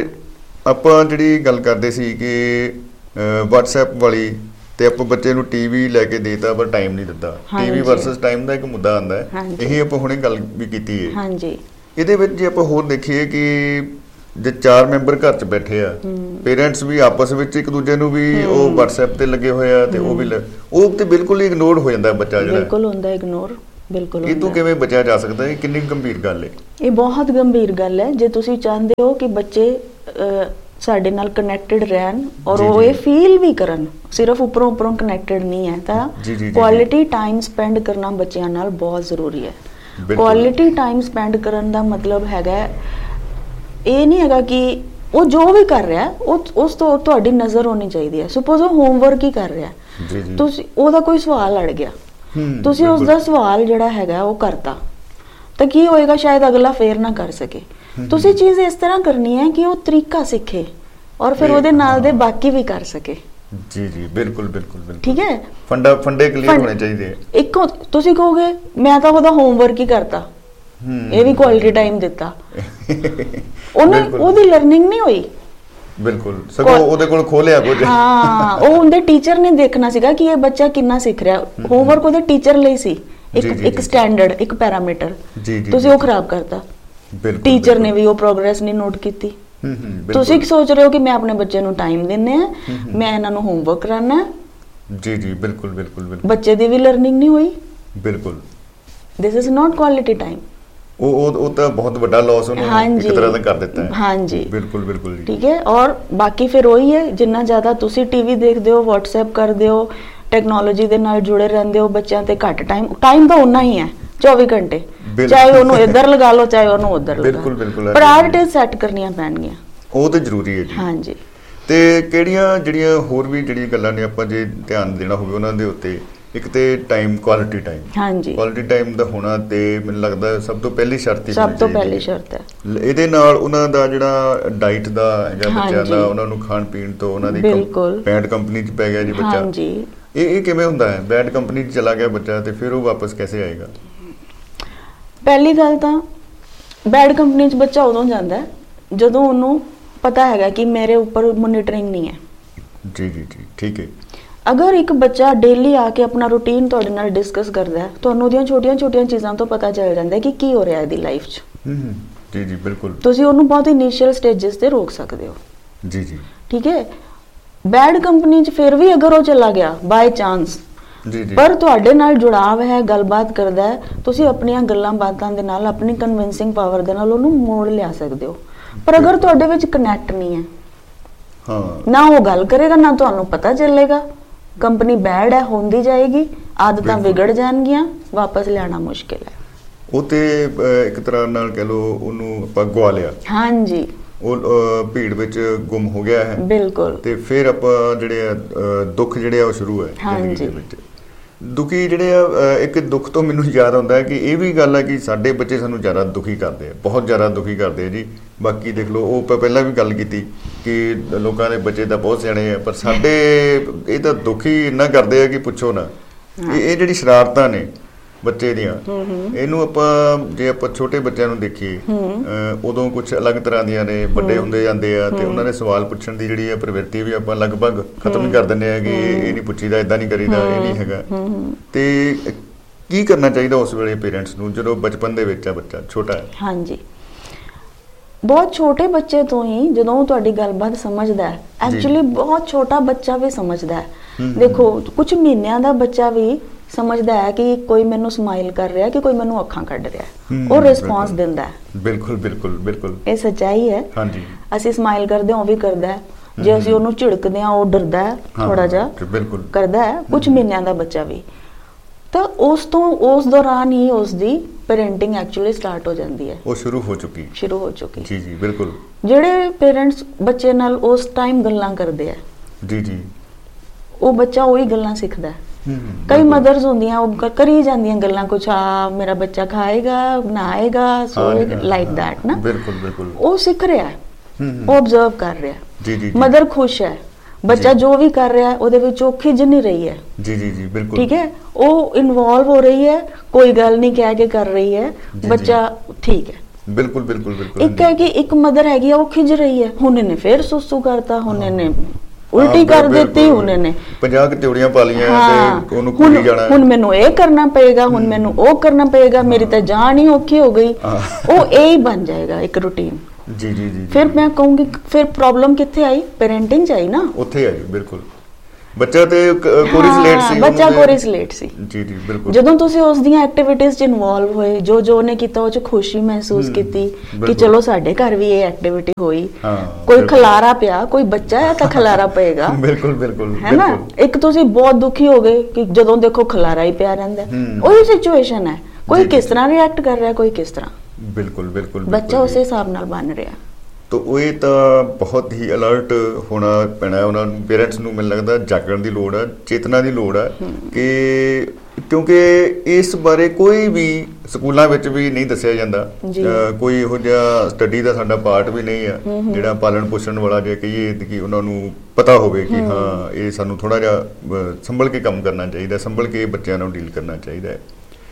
ਆਪਾਂ ਜਿਹੜੀ ਗੱਲ ਕਰਦੇ ਸੀ ਕਿ ਵਟਸਐਪ ਵਾਲੀ, ਤੇ ਆਪਾਂ ਬੱਚੇ ਨੂੰ ਟੀਵੀ ਲੈ ਕੇ ਦੇਤਾ ਪਰ ਟਾਈਮ ਨਹੀਂ ਦਿੱਤਾ। ਟੀਵੀ ਵਰਸਸ ਟਾਈਮ ਦਾ ਇੱਕ ਮੁੱਦਾ ਆਉਂਦਾ ਹੈ, ਇਹ ਆਪਾਂ ਹੁਣੇ ਗੱਲ ਵੀ ਕੀਤੀ ਹੈ। ਹਾਂਜੀ, ਇਹਦੇ ਵਿੱਚ ਜੇ ਆਪਾਂ ਹੋਰ ਦੇਖੀਏ ਕਿ ਜੇ ਚਾਰ ਮੈਂਬਰ ਘਰ 'ਚ ਬੈਠੇ ਆ, ਪੇਰੈਂਟਸ ਵੀ ਆਪਸ ਵਿੱਚ ਇੱਕ ਦੂਜੇ ਨੂੰ ਵੀ ਉਹ WhatsApp ਤੇ ਲੱਗੇ ਹੋਏ ਆ ਤੇ ਉਹ ਵੀ ਉਹ ਤੇ ਬਿਲਕੁਲ ਹੀ ਇਗਨੋਰ ਹੋ ਜਾਂਦਾ ਬੱਚਾ ਜਿਹੜਾ। ਬਿਲਕੁਲ ਹੁੰਦਾ ਇਗਨੋਰ, ਬਿਲਕੁਲ। ਇਹ ਤੋਂ ਕਿਵੇਂ ਬਚਿਆ ਜਾ ਸਕਦਾ? ਇਹ ਕਿੰਨੀ ਗੰਭੀਰ ਗੱਲ ਹੈ। ਇਹ ਬਹੁਤ ਗੰਭੀਰ ਗੱਲ ਹੈ। ਜੇ ਤੁਸੀਂ ਚਾਹੁੰਦੇ ਹੋ ਕਿ ਬੱਚੇ ਸਾਡੇ ਨਾਲ ਕਨੈਕਟਡ ਰਹਿਣ ਔਰ ਉਹ ਇਹ ਫੀਲ ਵੀ ਕਰਨ, ਸਿਰਫ ਉੱਪਰੋਂ ਉੱਪਰੋਂ ਕਨੈਕਟਡ ਨਹੀਂ ਹੈ, ਤਾਂ ਕੁਆਲਿਟੀ ਟਾਈਮ ਸਪੈਂਡ ਕਰਨਾ ਬੱਚਿਆਂ ਨਾਲ ਬਹੁਤ ਜ਼ਰੂਰੀ ਹੈ। ਕੁਆਲਿਟੀ ਟਾਈਮ ਸਪੈਂਡ ਕਰਨ ਦਾ ਮਤਲਬ ਹੈਗਾ, ਇਹ ਨਹੀਂ ਹੈਗਾ ਕਿ ਉਹ ਜੋ ਵੀ ਕਰ ਰਿਹਾ ਉਹ ਉਸ ਤੋਂ ਤੁਹਾਡੀ ਨਜ਼ਰ ਹੋਣੀ ਚਾਹੀਦੀ ਹੈ। ਸਪੋਜ਼ ਉਹ ਹੋਮਵਰਕ ਹੀ ਕਰ ਰਿਹਾ, ਤੁਸੀਂ ਉਹਦਾ ਕੋਈ ਸਵਾਲ ਅੜ ਗਿਆ, ਤੁਸੀਂ ਉਸ ਦਾ ਸਵਾਲ ਜਿਹੜਾ ਹੈਗਾ ਉਹ ਕਰਤਾ, ਤਾਂ ਕੀ ਹੋਏਗਾ? ਸ਼ਾਇਦ ਅਗਲਾ ਫੇਰ ਨਾ ਕਰ ਸਕੇ। ਤੁਸੀਂ ਚੀਜ਼ ਇਸ ਤਰ੍ਹਾਂ ਕਰਨੀ ਹੈ ਕਿ ਉਹ ਤਰੀਕਾ ਸਿੱਖੇ ਔਰ ਫਿਰ ਉਹਦੇ ਨਾਲ ਦੇ ਬਾਕੀ ਵੀ ਕਰ ਸਕੇ। ਜੀ ਜੀ ਬਿਲਕੁਲ ਬਿਲਕੁਲ ਬਿਲਕੁਲ ਠੀਕ ਹੈ। ਫੰਡਾ ਫੰਡੇ ਕਲੀਅਰ ਹੋਣੇ ਚਾਹੀਦੇ ਆ। ਇੱਕੋ ਤੁਸੀਂ ਕਹੋਗੇ ਮੈਂ ਤਾਂ ਉਹਦਾ ਹੋਮਵਰਕ ਹੀ ਕਰਤਾ, ਇਹ ਵੀ ਕੁਆਲਿਟੀ ਟਾਈਮ ਦਿੱਤਾ, ਉਹਨੇ ਉਹਦੀ ਲਰਨਿੰਗ ਨਹੀਂ ਹੋਈ। ਬਿਲਕੁਲ, ਸਗੋਂ ਉਹਦੇ ਕੋਲ ਖੋਲਿਆ ਕੁਝ। ਹਾਂ, ਉਹ ਉਹਦੇ ਟੀਚਰ ਨੇ ਦੇਖਣਾ ਸੀਗਾ ਕਿ ਇਹ ਬੱਚਾ ਕਿੰਨਾ ਸਿੱਖ ਰਿਹਾ। ਹੋਮਵਰਕ ਉਹਦੇ ਟੀਚਰ ਲਈ ਸੀ, ਇੱਕ ਇੱਕ ਸਟੈਂਡਰਡ, ਇੱਕ ਪੈਰਾਮੀਟਰ, ਤੁਸੀਂ ਉਹ ਖਰਾਬ ਕਰਤਾ। ਟੀਚਰ ਨੇ ਵੀ ਉਹ ਪ੍ਰੋਗਰੈਸ ਨਹੀਂ ਨੋਟ ਕੀਤੀ। ਤੁਸੀਂ ਕੀ ਸੋਚ ਰਹੇ ਹੋ ਕਿ ਮੈਂ ਆਪਣੇ ਬੱਚੇ ਨੂੰ ਟਾਈਮ ਦਿੰਨੇ ਆ, ਮੈਂ ਇਹਨਾਂ ਨੂੰ ਹੋਮਵਰਕ ਕਰਾਨਾ। ਜੀ ਜੀ ਬਿਲਕੁਲ ਬਿਲਕੁਲ ਬਿਲਕੁਲ। ਬੱਚੇ ਦੀ ਵੀ ਲਰਨਿੰਗ ਨਹੀਂ ਹੋਈ। ਬਿਲਕੁਲ, this is not quality time. ਉਹ ਉਹ ਉਹ ਤਾਂ ਬਹੁਤ ਵੱਡਾ ਲਾਸ ਉਹਨੂੰ ਇੱਕ ਤਰ੍ਹਾਂ ਦਾ ਕਰ ਦਿੱਤਾ ਹੈ। ਹਾਂਜੀ ਬਿਲਕੁਲ ਬਿਲਕੁਲ ਜੀ। ਠੀਕ ਹੈ। ਔਰ ਬਾਕੀ ਫਿਰ ਉਹੀ ਹੈ, ਜਿੰਨਾ ਜ਼ਿਆਦਾ ਤੁਸੀਂ ਟੀਵੀ ਦੇਖਦੇ ਹੋ, WhatsApp ਕਰਦੇ ਹੋ, ਟੈਕਨੋਲੋਜੀ ਦੇ ਨਾਲ ਜੁੜੇ ਰਹਿੰਦੇ ਹੋ, ਬੱਚਿਆਂ ਤੇ ਘੱਟ ਟਾਈਮ ਟਾਈਮ ਤਾਂ ਉਨਾ ਹੀ ਹੈ ਚੌਵੀ ਘੰਟੇ, ਚਾਹੇ ਉਹਨੂੰ ਇੱਧਰ ਲਗਾ ਲਓ ਚਾਹੇ ਉਹਨੂੰ ਉੱਧਰ ਲਗਾ ਲਓ। ਬਿਲਕੁਲ ਬਿਲਕੁਲ। ਪ੍ਰਾਇੋਰਟੀਜ਼ ਸੈੱਟ ਕਰਨੀਆਂ ਪੈਣਗੀਆਂ, ਉਹ ਤਾਂ ਜ਼ਰੂਰੀ ਹੈ ਜੀ। ਹਾਂਜੀ। ਤੇ ਕਿਹੜੀਆਂ ਜਿਹੜੀਆਂ ਹੋਰ ਵੀ ਜਿਹੜੀਆਂ ਗੱਲਾਂ ਨੇ ਆਪਾਂ ਜੇ ਧਿਆਨ ਦੇਣਾ ਹੋਵੇ ਉਹਨਾਂ ਦੇ ਉੱਤੇ, ਇੱਕ ਤੇ ਟਾਈਮ, ਕੁਆਲਿਟੀ ਟਾਈਮ। ਹਾਂਜੀ, ਕੁਆਲਿਟੀ ਟਾਈਮ ਦਾ ਹੋਣਾ ਤੇ ਮੈਨੂੰ ਲੱਗਦਾ ਸਭ ਤੋਂ ਪਹਿਲੀ ਸ਼ਰਤ ਹੀ ਸਭ ਤੋਂ ਪਹਿਲੀ ਸ਼ਰਤ ਹੈ। ਇਹਦੇ ਨਾਲ ਉਹਨਾਂ ਦਾ ਜਿਹੜਾ ਡਾਈਟ ਦਾ ਹੈਗਾ ਬੱਚਿਆਂ ਦਾ, ਉਹਨਾਂ ਨੂੰ ਖਾਣ ਪੀਣ ਤੋਂ ਉਹਨਾਂ ਦੀ ਬੈਡ ਕੰਪਨੀ 'ਚ ਪੈ ਗਿਆ ਜੀ ਬੱਚਾ। ਹਾਂਜੀ, ਇਹ ਇਹ ਕਿਵੇਂ ਹੁੰਦਾ ਹੈ? ਬੈਡ ਕੰਪਨੀ 'ਚ ਚਲਾ ਗਿਆ ਬੱਚਾ ਤੇ ਫਿਰ ਉਹ ਵਾਪਸ ਕਿਵੇਂ ਆਏਗਾ? ਪਹਿਲੀ ਗੱਲ ਤਾਂ ਬੈਡ ਕੰਪਨੀ 'ਚ ਬੱਚਾ ਉਦੋਂ ਜਾਂਦਾ ਜਦੋਂ ਉਹਨੂੰ ਪਤਾ ਹੈਗਾ ਕਿ ਮੇਰੇ ਉੱਪਰ ਮੋਨੀਟਰਿੰਗ ਨਹੀਂ ਹੈ। ਜੀ ਜੀ ਜੀ ਠੀਕ ਹੈ। ਅਗਰ ਇੱਕ ਬੱਚਾ ਡੇਲੀ ਆ ਕੇ ਆਪਣਾ ਰੂਟੀਨ ਤੁਹਾਡੇ ਨਾਲ ਡਿਸਕਸ ਕਰਦਾ ਹੈ, ਤੁਹਾਨੂੰ ਉਹਦੀਆਂ ਛੋਟੀਆਂ ਛੋਟੀਆਂ ਚੀਜ਼ਾਂ ਤੋਂ ਪਤਾ ਚੱਲ ਜਾਂਦਾ ਕਿ ਕੀ ਹੋ ਰਿਹਾ ਇਹਦੀ ਲਾਈਫ 'ਚ। ਜੀ ਜੀ ਬਿਲਕੁਲ। ਤੁਸੀਂ ਉਹਨੂੰ ਬਹੁਤ ਇਨੀਸ਼ੀਅਲ ਸਟੇਜਸ ਤੇ ਰੋਕ ਸਕਦੇ ਹੋ। ਜੀ ਜੀ ਠੀਕ ਹੈ। ਬੈਡ ਕੰਪਨੀ 'ਚ ਫਿਰ ਵੀ ਅਗਰ ਉਹ ਚਲਾ ਗਿਆ ਬਾਈ ਚਾਂਸ, ਜੀ ਜੀ, ਪਰ ਤੁਹਾਡੇ ਨਾਲ ਜੁੜਾਵ ਹੈ, ਗੱਲਬਾਤ ਕਰਦਾ ਹੈ, ਤੁਸੀਂ ਆਪਣੀਆਂ ਗੱਲਾਂ ਬਾਤਾਂ ਦੇ ਨਾਲ, ਆਪਣੀ ਕਨਵਿੰਸਿੰਗ ਪਾਵਰ ਦੇ ਨਾਲ ਉਹਨੂੰ ਮੋੜ ਲਿਆ ਸਕਦੇ ਹੋ। ਪਰ ਅਗਰ ਤੁਹਾਡੇ ਵਿੱਚ ਕਨੈਕਟ ਨਹੀਂ ਹੈ, ਹਾਂ, ਨਾ ਉਹ ਗੱਲ ਕਰੇਗਾ, ਨਾ ਤੁਹਾਨੂੰ ਪਤਾ ਚੱਲੇਗਾ, ਕੰਪਨੀ ਬੈਡ ਹੈ, ਹੁੰਦੀ ਜਾਏਗੀ, ਆਦਤਾਂ ਵਿਗੜ ਜਾਣਗੀਆਂ, ਵਾਪਸ ਲਿਆਣਾ ਮੁਸ਼ਕਿਲ ਹੈ। ਉਹ ਤੇ ਇੱਕ ਤਰ੍ਹਾਂ ਨਾਲ ਕਹਿ ਲੋ ਉਹਨੂੰ ਆਪਾਂ ਗਵਾ ਲਿਆ। ਹਾਂਜੀ, ਉਹ ਭੀੜ ਵਿੱਚ ਗੁੰਮ ਹੋ ਗਿਆ ਹੈ। ਬਿਲਕੁਲ। ਤੇ ਫਿਰ ਆਪਾਂ ਜਿਹੜੇ ਦੁੱਖ ਜਿਹੜੇ ਆ ਉਹ ਸ਼ੁਰੂ ਹੈ ਜ਼ਿੰਦਗੀ ਦੇ ਵਿੱਚ। ਦੁਖੀ ਜਿਹੜੇ ਆ, ਇੱਕ ਦੁੱਖ ਤੋਂ ਮੈਨੂੰ ਯਾਦ ਆਉਂਦਾ ਹੈ ਕਿ ਇਹ ਵੀ ਗੱਲ ਹੈ ਕਿ ਸਾਡੇ ਬੱਚੇ ਸਾਨੂੰ ਜ਼ਿਆਦਾ ਦੁਖੀ ਕਰਦੇ ਆ, ਬਹੁਤ ਜ਼ਿਆਦਾ ਦੁਖੀ ਕਰਦੇ ਆ ਜੀ। ਬਾਕੀ ਦੇਖ ਲਓ, ਉਹ ਆਪਾਂ ਪਹਿਲਾਂ ਵੀ ਗੱਲ ਕੀਤੀ ਕਿ ਲੋਕਾਂ ਦੇ ਬੱਚੇ ਤਾਂ ਬਹੁਤ ਸਿਆਣੇ ਆ, ਪਰ ਸਾਡੇ ਇਹ ਤਾਂ ਦੁਖੀ ਇੰਨਾ ਕਰਦੇ ਆ ਕਿ ਪੁੱਛੋ ਨਾ। ਇਹ ਇਹ ਜਿਹੜੀ ਸ਼ਰਾਰਤਾਂ ਨੇ ਬੱਚੇ ਦੀਆਂ, ਇਹਨੂੰ ਆਪਾਂ ਜੇ ਆਪਾਂ ਛੋਟੇ ਬੱਚਿਆਂ ਨੂੰ ਦੇਖੀਏ, ਉਦੋਂ ਕੁਝ ਅਲੱਗ ਤਰ੍ਹਾਂ ਦੀਆਂ ਨੇ, ਵੱਡੇ ਹੁੰਦੇ ਜਾਂਦੇ ਆ ਤੇ ਉਹਨਾਂ ਦੇ ਸਵਾਲ ਪੁੱਛਣ ਦੀ ਜਿਹੜੀ ਆ ਪ੍ਰਵਿਰਤੀ ਵੀ ਆਪਾਂ ਲਗਭਗ ਖਤਮ ਕਰ ਦਿੰਦੇ ਆ ਕਿ ਇਹ ਨਹੀਂ ਪੁੱਛੀਦਾ, ਏਦਾਂ ਨਹੀਂ ਕਰੀਦਾ, ਇਹ ਨਹੀਂ ਹੈਗਾ। ਤੇ ਕੀ ਕਰਨਾ ਚਾਹੀਦਾ ਉਸ ਵੇਲੇ ਪੇਰੈਂਟਸ ਨੂੰ ਜਦੋਂ ਬਚਪਨ ਦੇ ਵਿੱਚ ਆ ਬੱਚਾ ਛੋਟਾ ਹੈ? ਹਾਂਜੀ, ਬਹੁਤ ਛੋਟੇ ਬੱਚੇ ਤੋਂ ਹੀ ਜਦੋਂ ਉਹ ਤੁਹਾਡੀ ਗੱਲਬਾਤ ਸਮਝਦਾ ਹੈ, ਐਕਚੁਅਲੀ ਬਹੁਤ ਛੋਟਾ ਬੱਚਾ ਵੀ ਸਮਝਦਾ ਹੈ। ਦੇਖੋ, ਕੁਝ ਮਹੀਨਿਆਂ ਦਾ ਬੱਚਾ ਵੀ ਸਮਝਦਾ ਹੈ ਕਿ ਕੋਈ ਮੈਨੂੰ ਸਮਾਈਲ ਕਰ ਰਿਹਾ, ਕਿ ਕੋਈ ਮੈਨੂੰ ਅੱਖਾਂ ਕੱਢ ਰਿਹਾ, ਉਹ ਰਿਸਪੌਂਸ ਦਿੰਦਾ ਹੈ। ਬਿਲਕੁਲ ਬਿਲਕੁਲ ਬਿਲਕੁਲ, ਇਹ ਸੱਚਾਈ ਹੈ। ਹਾਂਜੀ, ਅਸੀਂ ਸਮਾਈਲ ਕਰਦੇ ਹਾਂ, ਉਹ ਵੀ ਕਰਦਾ ਹੈ। ਜੇ ਅਸੀਂ ਉਹਨੂੰ ਝਿੜਕਦੇ ਹਾਂ, ਉਹ ਡਰਦਾ ਹੈ, ਥੋੜਾ ਜਿਹਾ ਕਰਦਾ ਹੈ। ਕੁਝ ਮਹੀਨਿਆਂ ਦਾ ਬੱਚਾ ਵੀ, ਤਾਂ ਉਸ ਤੋਂ ਉਸ ਦੌਰਾਨ ਹੀ ਉਸ ਦੀ ਪੇਰੈਂਟਿੰਗ ਐਕਚੁਅਲੀ ਸਟਾਰਟ ਹੋ ਜਾਂਦੀ ਹੈ, ਉਹ ਸ਼ੁਰੂ ਹੋ ਚੁੱਕੀ ਸ਼ੁਰੂ ਹੋ ਚੁੱਕੀ ਜੀ ਜੀ ਬਿਲਕੁਲ। ਜਿਹੜੇ ਪੇਰੈਂਟਸ ਬੱਚੇ ਨਾਲ ਉਸ ਟਾਈਮ ਗੱਲਾਂ ਕਰਦੇ ਆ, ਜੀ ਜੀ, ਉਹ ਬੱਚਾ ਉਹੀ ਗੱਲਾਂ ਸਿੱਖਦਾ ਹੈ। ਕਈ ਮਦਰਸ ਹੁੰਦੀਆਂ, ਉਹ ਕਰੀ ਜਾਂਦੀਆਂ ਗੱਲਾਂ, ਕੁਛ ਆ ਮੇਰਾ ਬੱਚਾ ਖਾਏਗਾ, ਨਹਾਏਗਾ, ਸੋਏਗਾ, ਲਾਈਕ ਦੈਟ ਨਾ। ਬਿਲਕੁਲ ਬਿਲਕੁਲ, ਉਹ ਸਿੱਖ ਰਿਹਾ, ਉਹ ਆਬਜ਼ਰਵ ਕਰ ਰਿਹਾ। ਜੀ ਜੀ, ਮਦਰ ਖੁਸ਼ ਹੈ, ਬੱਚਾ ਜੋ ਵੀ ਕਰ ਰਿਹਾ ਉਹਦੇ ਵਿੱਚ ਉਹ ਖਿਜ ਨਹੀਂ ਰਹੀ ਹੈ। ਜੀ ਜੀ ਜੀ ਬਿਲਕੁਲ, ਠੀਕ ਹੈ, ਉਹ ਇਨਵੋਲਵ ਹੋ ਰਹੀ ਹੈ, ਕੋਈ ਗੱਲ ਨਹੀਂ ਕਹਿ ਕੇ ਕਰ ਰਹੀ ਹੈ, ਬੱਚਾ ਠੀਕ ਹੈ। ਬਿਲਕੁਲ ਬਿਲਕੁਲ ਬਿਲਕੁਲ। ਇੱਕ ਹੈ ਕਿ ਇੱਕ ਮਦਰ ਹੈਗੀ ਆ, ਉਹ ਖਿਜ ਰਹੀ ਹੈ, ਹੁਣ ਇਹਨੇ ਫੇਰ ਸੁਸੂ ਕਰਤਾ, ਹੁਣ ਇਹਨੇ ਉਲਟੀ ਕਰ ਦਿੱਤੀ, ਹੁਣ ਇਹਨੇ ਪੰਜਾਹ ਕਟੋਰੀਆਂ ਪਾ ਲੀਆਂ ਤੇ ਉਹਨੂੰ ਕੁੜੀ ਜਾਣਾ, ਹੁਣ ਮੈਨੂੰ ਇਹ ਕਰਨਾ ਪਏਗਾ, ਹੁਣ ਮੈਨੂੰ ਉਹ ਕਰਨਾ ਪਏਗਾ, ਮੇਰੀ ਤਾਂ ਜਾਨ ਹੀ ਔਖੀ ਹੋ ਗਈ। ਉਹ ਇਹ ਹੀ ਬਣ ਜਾਏਗਾ ਇੱਕ ਰੂਟੀਨ। ਜੀ ਜੀ ਜੀ ਫਿਰ ਮੈਂ ਕਹੂੰਗੀ ਫਿਰ ਪ੍ਰੋਬਲਮ ਕਿੱਥੇ ਆਈ? ਪੈਰੈਂਟਿੰਗ ਚ ਆਈ ਨਾ, ਉੱਥੇ ਆਈ। ਬਿਲਕੁਲ, ਬੱਚਾ ਤੇ ਕੋਰਿਸਲੇਟ ਸੀ, ਬੱਚਾ ਕੋਰਿਸਲੇਟ ਸੀ। ਜੀ ਜੀ ਬਿਲਕੁਲ। ਜਦੋਂ ਤੁਸੀਂ ਉਸ ਦੀਆਂ ਐਕਟੀਵਿਟੀਜ਼ ਚ ਇਨਵੋਲਵ ਹੋਏ, ਜੋ ਜੋ ਉਹਨੇ ਕੀਤਾ ਉਹ ਚ ਖੁਸ਼ੀ ਮਹਿਸੂਸ ਕੀਤੀ ਕਿ ਚਲੋ ਸਾਡੇ ਘਰ ਵੀ ਇਹ ਐਕਟੀਵਿਟੀ ਹੋਈ, ਕੋਈ ਖਲਾਰਾ ਪਿਆ, ਕੋਈ ਬੱਚਾ ਹੈ ਤਾਂ ਖਲਾਰਾ ਪਏਗਾ। ਬਿਲਕੁਲ ਬਿਲਕੁਲ ਹੈ ਨਾ। ਇੱਕ ਤੁਸੀਂ ਬਹੁਤ ਦੁਖੀ ਹੋ ਗਏ ਕਿ ਜਦੋਂ ਦੇਖੋ ਖਲਾਰਾ ਹੀ ਪਿਆ ਰਹਿੰਦਾ, ਉਹੀ ਸਿਚੁਏਸ਼ਨ ਹੈ। ਕੋਈ ਕਿਸ ਤਰ੍ਹਾਂ ਰਿਐਕਟ ਕਰ ਰਿਹਾ, ਕੋਈ ਕਿਸ ਤਰ੍ਹਾਂ। ਬਿਲਕੁਲ ਬਿਲकुल ਬੱਚਾ ਉਸੇ ਹਿਸਾਬ ਨਾਲ ਬਣ ਰਿਹਾ। ਤਾਂ ਇਹ ਤਾਂ ਬਹੁਤ ਹੀ ਅਲਰਟ ਹੋਣਾ ਪੈਣਾ ਉਹਨਾਂ ਨੂੰ, ਪੇਰੈਂਟਸ ਨੂੰ। ਮੈਨੂੰ ਲੱਗਦਾ ਜਾਗਣ ਦੀ ਲੋੜ ਆ, ਚੇਤਨਾ ਦੀ ਲੋੜ ਆ ਕਿ ਕਿਉਂਕਿ ਇਸ ਬਾਰੇ ਕੋਈ ਵੀ ਸਕੂਲਾਂ ਵਿੱਚ ਵੀ ਨਹੀਂ ਦੱਸਿਆ ਜਾਂਦਾ। ਕੋਈ ਇਹੋ ਜਿਹਾ ਸਟੱਡੀ ਦਾ ਸਾਡਾ ਪਾਰਟ ਵੀ ਨਹੀਂ ਆ ਜਿਹੜਾ ਪਾਲਣ ਪੋਸ਼ਣ ਵਾਲਾ, ਜੇ ਕਹੀਏ ਕਿ ਉਹਨਾਂ ਨੂੰ ਪਤਾ ਹੋਵੇ ਕਿ ਹਾਂ ਇਹ ਸਾਨੂੰ ਥੋੜਾ ਜਿਹਾ ਸੰਭਲ ਕੇ ਕੰਮ ਕਰਨਾ ਚਾਹੀਦਾ, ਸੰਭਲ ਕੇ ਬੱਚਿਆਂ ਨੂੰ ਡੀਲ ਕਰਨਾ ਚਾਹੀਦਾ ਹੈ।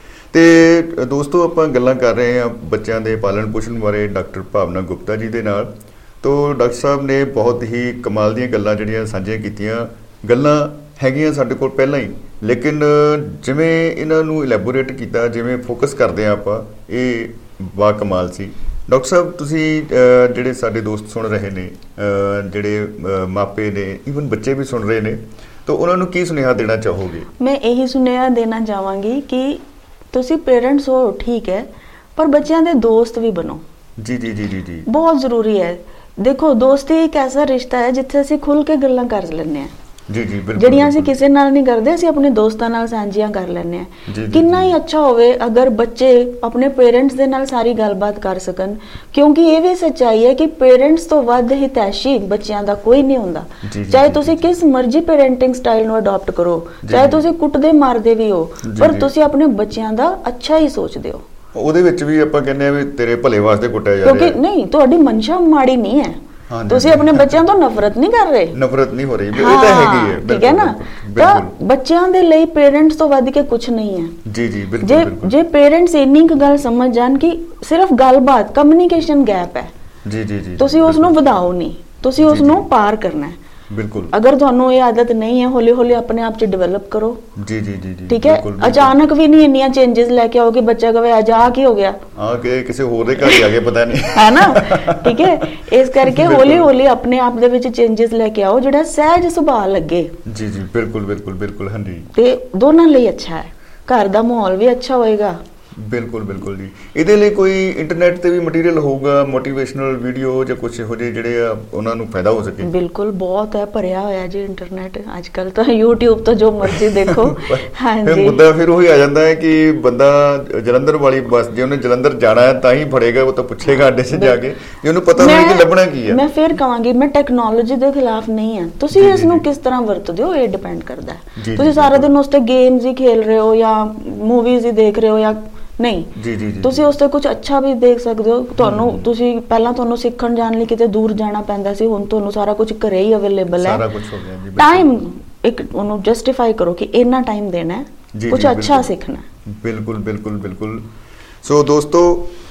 ਤੇ ਦੋਸਤੋ, ਆਪਾਂ ਗੱਲਾਂ ਕਰ ਰਹੇ ਹਾਂ ਬੱਚਿਆਂ ਦੇ ਪਾਲਣ ਪੋਸ਼ਣ ਬਾਰੇ ਡਾਕਟਰ ਭਾਵਨਾ ਗੁਪਤਾ ਜੀ ਦੇ ਨਾਲ। ਤੋਂ ਡਾਕਟਰ ਸਾਹਿਬ ਨੇ ਬਹੁਤ ਹੀ ਕਮਾਲ ਦੀਆਂ ਗੱਲਾਂ ਜਿਹੜੀਆਂ ਸਾਂਝੀਆਂ ਕੀਤੀਆਂ। ਗੱਲਾਂ ਹੈਗੀਆਂ ਸਾਡੇ ਕੋਲ ਪਹਿਲਾਂ ਹੀ, ਲੇਕਿਨ ਜਿਵੇਂ ਇਹਨਾਂ ਨੂੰ ਇਲੈਬੋਰੇਟ ਕੀਤਾ, ਜਿਵੇਂ ਫੋਕਸ ਕਰਦੇ ਹਾਂ ਆਪਾਂ, ਇਹ ਬਾ ਕਮਾਲ ਸੀ। ਡਾਕਟਰ ਸਾਹਿਬ, ਤੁਸੀਂ ਜਿਹੜੇ ਸਾਡੇ ਦੋਸਤ ਸੁਣ ਰਹੇ ਨੇ, ਜਿਹੜੇ ਮਾਪੇ ਨੇ, ਈਵਨ ਬੱਚੇ ਵੀ ਸੁਣ ਰਹੇ ਨੇ, ਤਾਂ ਉਹਨਾਂ ਨੂੰ ਕੀ ਸੁਨੇਹਾ ਦੇਣਾ ਚਾਹੋਗੇ? ਮੈਂ ਇਹੀ ਸੁਨੇਹਾ ਦੇਣਾ ਚਾਹਾਂਗੀ ਕਿ ਤੁਸੀਂ ਪੇਰੈਂਟਸ ਹੋ ਠੀਕ ਹੈ, ਪਰ ਬੱਚਿਆਂ ਦੇ ਦੋਸਤ ਵੀ ਬਣੋ। ਜੀ ਜੀ ਜੀ ਜੀ ਜੀ ਬਹੁਤ ਜ਼ਰੂਰੀ ਹੈ। ਦੇਖੋ, ਦੋਸਤੀ ਇੱਕ ਐਸਾ ਰਿਸ਼ਤਾ ਹੈ ਜਿੱਥੇ ਅਸੀਂ ਖੁੱਲ ਕੇ ਗੱਲਾਂ ਕਰ ਲੈਂਦੇ ਹਾਂ। ਜੀ ਜੀ ਬਿਲਕੁਲ। ਜਿਹੜੀਆਂ ਅਸੀਂ ਕਿਸੇ ਨਾਲ ਨਹੀਂ ਕਰਦੇ, ਅਸੀਂ ਆਪਣੇ ਦੋਸਤਾਂ ਨਾਲ ਸਾਂਝੀਆਂ ਕਰ ਲੈਂਦੇ ਹਾਂ। ਕਿੰਨਾ ਹੀ ਅੱਛਾ ਹੋਵੇ ਅਗਰ ਬੱਚੇ ਆਪਣੇ ਪੇਰੈਂਟਸ ਦੇ ਨਾਲ ਸਾਰੀ ਗੱਲਬਾਤ ਕਰ ਸਕਣ, ਕਿਉਂਕਿ ਇਹ ਵੀ ਸੱਚਾਈ ਹੈ ਕਿ ਪੇਰੈਂਟਸ ਤੋਂ ਵੱਧ ਹਿਤੈਸ਼ੀ ਬੱਚਿਆਂ ਦਾ ਕੋਈ ਨਹੀਂ ਹੁੰਦਾ। ਚਾਹੇ ਤੁਸੀਂ ਕਿਸ ਮਰਜ਼ੀ ਪੇਰੈਂਟਿੰਗ ਸਟਾਈਲ ਨੂੰ ਅਡਾਪਟ ਕਰੋ, ਚਾਹੇ ਤੁਸੀਂ ਕੁੱਟਦੇ ਮਾਰਦੇ ਵੀ ਹੋ, ਪਰ ਤੁਸੀਂ ਆਪਣੇ ਬੱਚਿਆਂ ਦਾ ਅੱਛਾ ਹੀ ਸੋਚਦੇ ਹੋ। ਉਹਦੇ ਵਿੱਚ ਵੀ ਆਪਾਂ ਕਹਿੰਦੇ ਆ ਵੀ ਤੇਰੇ ਭਲੇ ਵਾਸਤੇ ਕੁੱਟਿਆ ਜਾ ਰਿਹਾ, ਕਿਉਂਕਿ ਨਹੀਂ, ਤੁਹਾਡੀ ਮਨਸ਼ਾ ਮਾੜੀ ਨਹੀਂ ਹੈ। ਤੁਸੀਂ ਆਪਣੇ ਬੱਚਿਆਂ ਤੋਂ ਨਫ਼ਰਤ ਨਹੀਂ ਕਰ ਰਹੇ, ਨਫ਼ਰਤ ਨਹੀਂ ਹੋ ਰਹੀ, ਇਹ ਤਾਂ ਹੈਗੀ ਹੈ। ਠੀਕ ਹੈ ਨਾ। ਤਾਂ ਬੱਚਿਆਂ ਦੇ ਲਈ ਪੇਰੈਂਟਸ ਤੋਂ ਵੱਧ ਕੇ ਕੁਝ ਨਹੀਂ ਹੈ। ਜੀ ਜੀ ਬਿਲਕੁਲ। ਜੇ ਜੇ ਪੇਰੈਂਟਸ ਇੰਨੀ ਕੁ ਗੱਲ ਸਮਝ ਜਾਣ ਕਿ ਸਿਰਫ ਗੱਲਬਾਤ, ਕਮਿਊਨੀਕੇਸ਼ਨ ਗੈਪ ਹੈ, ਜੀ ਜੀ ਜੀ, ਤੁਸੀਂ ਉਸ ਨੂੰ ਵਧਾਓ ਨਹੀਂ, ਤੁਸੀਂ ਉਸ ਨੂੰ ਪਾਰ ਕਰਨਾ ਹੈ। ਬਿਲਕੁਲ। ਅਗਰ ਤੁਹਾਨੂੰ ਇਹ ਆਦਤ ਨਹੀਂ ਹੈ, ਹੌਲੀ ਹੌਲੀ ਆਪਣੇ ਆਪ ਚ ਡਿਵੈਲਪ ਕਰੋ। ਜੀ ਜੀ ਜੀ ਜੀ, ਠੀਕ ਹੈ। ਅਚਾਨਕ ਵੀ ਨਹੀਂ ਇੰਨੀਆਂ ਚੇਂਜਸ ਲੈ ਕੇ ਆਓ ਕਿ ਬੱਚਾ ਕਹੇ ਅੱਜ ਆ ਕੀ ਹੋ ਗਿਆ, ਹਾਂ ਕਿ ਕਿਸੇ ਹੋਰ ਦੇ ਘਰ ਹੀ ਆ ਗਿਆ ਪਤਾ ਨਹੀਂ, ਹੈ ਨਾ। ਠੀਕ ਹੈ। ਇਸ ਕਰਕੇ ਹੌਲੀ ਹੌਲੀ ਆਪਣੇ ਆਪ ਦੇ ਵਿੱਚ ਚੇਂਜਸ ਲੈ ਕੇ ਆਓ ਜਿਹੜਾ ਸਹਿਜ ਸੁਭਾਅ ਲੱਗੇ। ਜੀ ਜੀ ਬਿਲਕੁਲ ਬਿਲਕੁਲ ਬਿਲਕੁਲ। ਹਾਂਜੀ। ਤੇ ਦੋਨਾਂ ਲਈ ਅੱਛਾ ਹੈ, ਘਰ ਦਾ ਮਾਹੌਲ ਵੀ ਅੱਛਾ ਹੋਏਗਾ। ਬਿਲਕੁਲ ਬਿਲਕੁਲ ਜੀ। ਇਹਦੇ ਲਈ ਕੋਈ ਇੰਟਰਨੈਟ ਤੇ ਵੀ ਮਟੀਰੀਅਲ ਹੋਊਗਾ, ਮੋਟੀਵੇਸ਼ਨਲ ਵੀਡੀਓ ਜਾਂ ਕੁਝ ਇਹੋ ਜਿਹੇ ਜਿਹੜੇ ਆ ਉਹਨਾਂ ਨੂੰ ਫਾਇਦਾ ਹੋ ਸਕੇ? ਬਿਲਕੁਲ, ਬਹੁਤ ਹੈ, ਭਰਿਆ ਹੋਇਆ ਜੀ ਇੰਟਰਨੈਟ ਅੱਜ ਕੱਲ ਤਾਂ। YouTube ਤੋਂ ਜੋ ਮਰਜ਼ੀ ਦੇਖੋ। ਹਾਂਜੀ। ਮੁੱਦਾ ਫਿਰ ਉਹੀ ਆ ਜਾਂਦਾ ਹੈ ਕਿ ਬੰਦਾ ਜਲੰਧਰ ਵਾਲੀ ਬੱਸ, ਜੇ ਉਹਨੇ ਜਲੰਧਰ ਜਾਣਾ ਹੈ ਤਾਂ ਹੀ ਫੜੇਗਾ, ਉਹ ਤਾਂ ਪੁੱਛੇਗਾ ਅੱਡੇ 'ਚ ਜਾ ਕੇ, ਜੇ ਉਹਨੂੰ ਪਤਾ ਨਹੀਂ ਕਿ ਲੱਭਣਾ ਕੀ ਹੈ। ਮੈਂ ਫਿਰ ਕਹਾਂਗੀ, ਮੈਂ ਟੈਕਨੋਲੋਜੀ ਦੇ ਖਿਲਾਫ ਨਹੀਂ ਹਾਂ, ਤੁਸੀਂ ਇਸ ਨੂੰ ਕਿਸ ਤਰ੍ਹਾਂ ਵਰਤਦੇ ਹੋ ਇਹ ਡਿਪੈਂਡ ਕਰਦਾ ਹੈ। ਤੁਸੀਂ ਸਾਰਾ ਦਿਨ ਉਸ ਤੇ ਗੇਮਸ ਹੀ ਖੇਲ ਰਹੇ ਹੋ ਜਾਂ ਮੂਵੀਜ਼ ਹੀ ਦੇਖ ਰਹੇ ਹੋ ਜਾਂ ਨਹੀਂ, ਜੀ ਜੀ, ਤੁਸੀਂ ਉਸ ਤੇ ਕੁਝ ਅੱਛਾ ਵੀ ਦੇਖ ਸਕਦੇ ਹੋ। ਤੁਹਾਨੂੰ ਤੁਸੀਂ ਪਹਿਲਾਂ ਤੁਹਾਨੂੰ ਸਿੱਖਣ ਜਾਣ ਲਈ ਕਿਤੇ ਦੂਰ ਜਾਣਾ ਪੈਂਦਾ ਸੀ, ਹੁਣ ਤੁਹਾਨੂੰ ਸਾਰਾ ਕੁਝ ਘਰੇ ਹੀ ਅਵੇਲੇਬਲ ਹੈ। ਸਾਰਾ ਕੁਝ ਹੋ ਗਿਆ ਜੀ। ਟਾਈਮ ਇੱਕ ਉਹਨੂੰ ਜਸਟੀਫਾਈ ਕਰੋ ਕਿ ਇੰਨਾ ਟਾਈਮ ਦੇਣਾ ਹੈ, ਕੁਝ ਅੱਛਾ ਸਿੱਖਣਾ ਹੈ। ਬਿਲਕੁਲ ਬਿਲਕੁਲ ਬਿਲਕੁਲ। ਸੋ ਦੋਸਤੋ,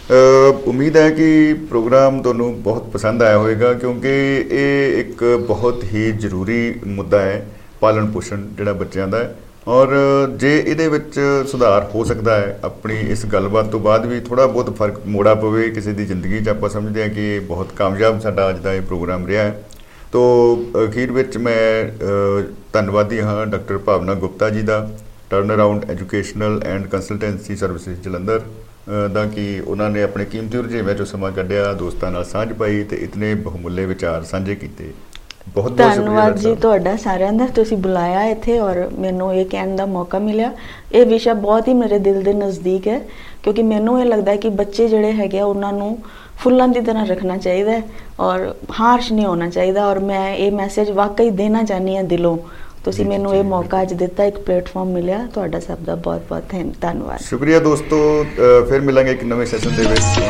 ਉਮੀਦ ਹੈ ਕਿ ਪ੍ਰੋਗਰਾਮ ਤੁਹਾਨੂੰ ਬਹੁਤ ਪਸੰਦ ਆਇਆ ਹੋਵੇਗਾ, ਕਿਉਂਕਿ ਇਹ ਇੱਕ ਬਹੁਤ ਹੀ ਜ਼ਰੂਰੀ ਮੁੱਦਾ ਹੈ, ਪਾਲਣ ਪੋਸ਼ਣ ਜਿਹੜਾ ਬੱਚਿਆਂ ਦਾ। ਔਰ ਜੇ ਇਹਦੇ ਵਿੱਚ ਸੁਧਾਰ ਹੋ ਸਕਦਾ ਹੈ, ਆਪਣੀ ਇਸ ਗੱਲਬਾਤ ਤੋਂ ਬਾਅਦ ਵੀ ਥੋੜ੍ਹਾ ਬਹੁਤ ਫਰਕ ਮੋੜਾ ਪਵੇ ਕਿਸੇ ਦੀ ਜ਼ਿੰਦਗੀ 'ਚ, ਆਪਾਂ ਸਮਝਦੇ ਹਾਂ ਕਿ ਇਹ ਬਹੁਤ ਕਾਮਯਾਬ ਸਾਡਾ ਅੱਜ ਦਾ ਇਹ ਪ੍ਰੋਗਰਾਮ ਰਿਹਾ ਹੈ। ਤੋ ਅਖੀਰ ਵਿੱਚ ਮੈਂ ਧੰਨਵਾਦੀ ਹਾਂ ਡਾਕਟਰ ਭਾਵਨਾ ਗੁਪਤਾ ਜੀ ਦਾ, turn around educational and consultancy services Jalandhar ਦਾ, ਕਿ ਉਹਨਾਂ ਨੇ ਆਪਣੇ ਕੀਮਤੀ ਰੁਝੇਵਿਆਂ 'ਚੋਂ ਸਮਾਂ ਕੱਢਿਆ, ਦੋਸਤਾਂ ਨਾਲ ਸਾਂਝ ਪਾਈ ਤੇ ਇਤਨੇ ਬਹੁਮੁੱਲੇ ਵਿਚਾਰ ਸਾਂਝੇ ਕੀਤੇ। ਬਹੁਤ ਬਹੁਤ ਧੰਨਵਾਦ ਜੀ ਤੁਹਾਡਾ ਸਾਰਿਆਂ ਦਾ, ਤੁਸੀਂ ਬੁਲਾਇਆ ਇੱਥੇ ਔਰ ਮੈਨੂੰ ਇਹ ਕਹਿਣ ਦਾ ਮੌਕਾ ਮਿਲਿਆ। ਇਹ ਵਿਸ਼ਾ ਬਹੁਤ ਹੀ ਮੇਰੇ ਦਿਲ ਦੇ ਨਜ਼ਦੀਕ ਹੈ, ਕਿਉਂਕਿ ਮੈਨੂੰ ਇਹ ਲੱਗਦਾ ਹੈ ਕਿ ਬੱਚੇ ਜਿਹੜੇ ਹੈਗੇ ਆ ਉਹਨਾਂ ਨੂੰ ਫੁੱਲਾਂ ਦੀ ਤਰ੍ਹਾਂ ਰੱਖਣਾ ਚਾਹੀਦਾ ਹੈ ਔਰ ਹਾਰਸ਼ ਨਹੀਂ ਹੋਣਾ ਚਾਹੀਦਾ। ਔਰ ਮੈਂ ਇਹ ਮੈਸੇਜ ਵਾਕਈ ਦੇਣਾ ਚਾਹੁੰਦੀ ਹਾਂ ਦਿਲੋਂ। ਤੁਸੀਂ ਮੈਨੂੰ ਇਹ ਮੌਕਾ ਅੱਜ ਦਿੱਤਾ, ਇੱਕ ਪਲੇਟਫਾਰਮ ਮਿਲਿਆ, ਤੁਹਾਡਾ ਸਭ ਦਾ ਬਹੁਤ ਬਹੁਤ ਧੰਨਵਾਦ। ਸ਼ੁਕਰੀਆ ਦੋਸਤੋ, ਫਿਰ ਮਿਲਾਂਗੇ ਇੱਕ ਨਵੇਂ ਸੈਸ਼ਨ ਦੇ ਵਿੱਚ।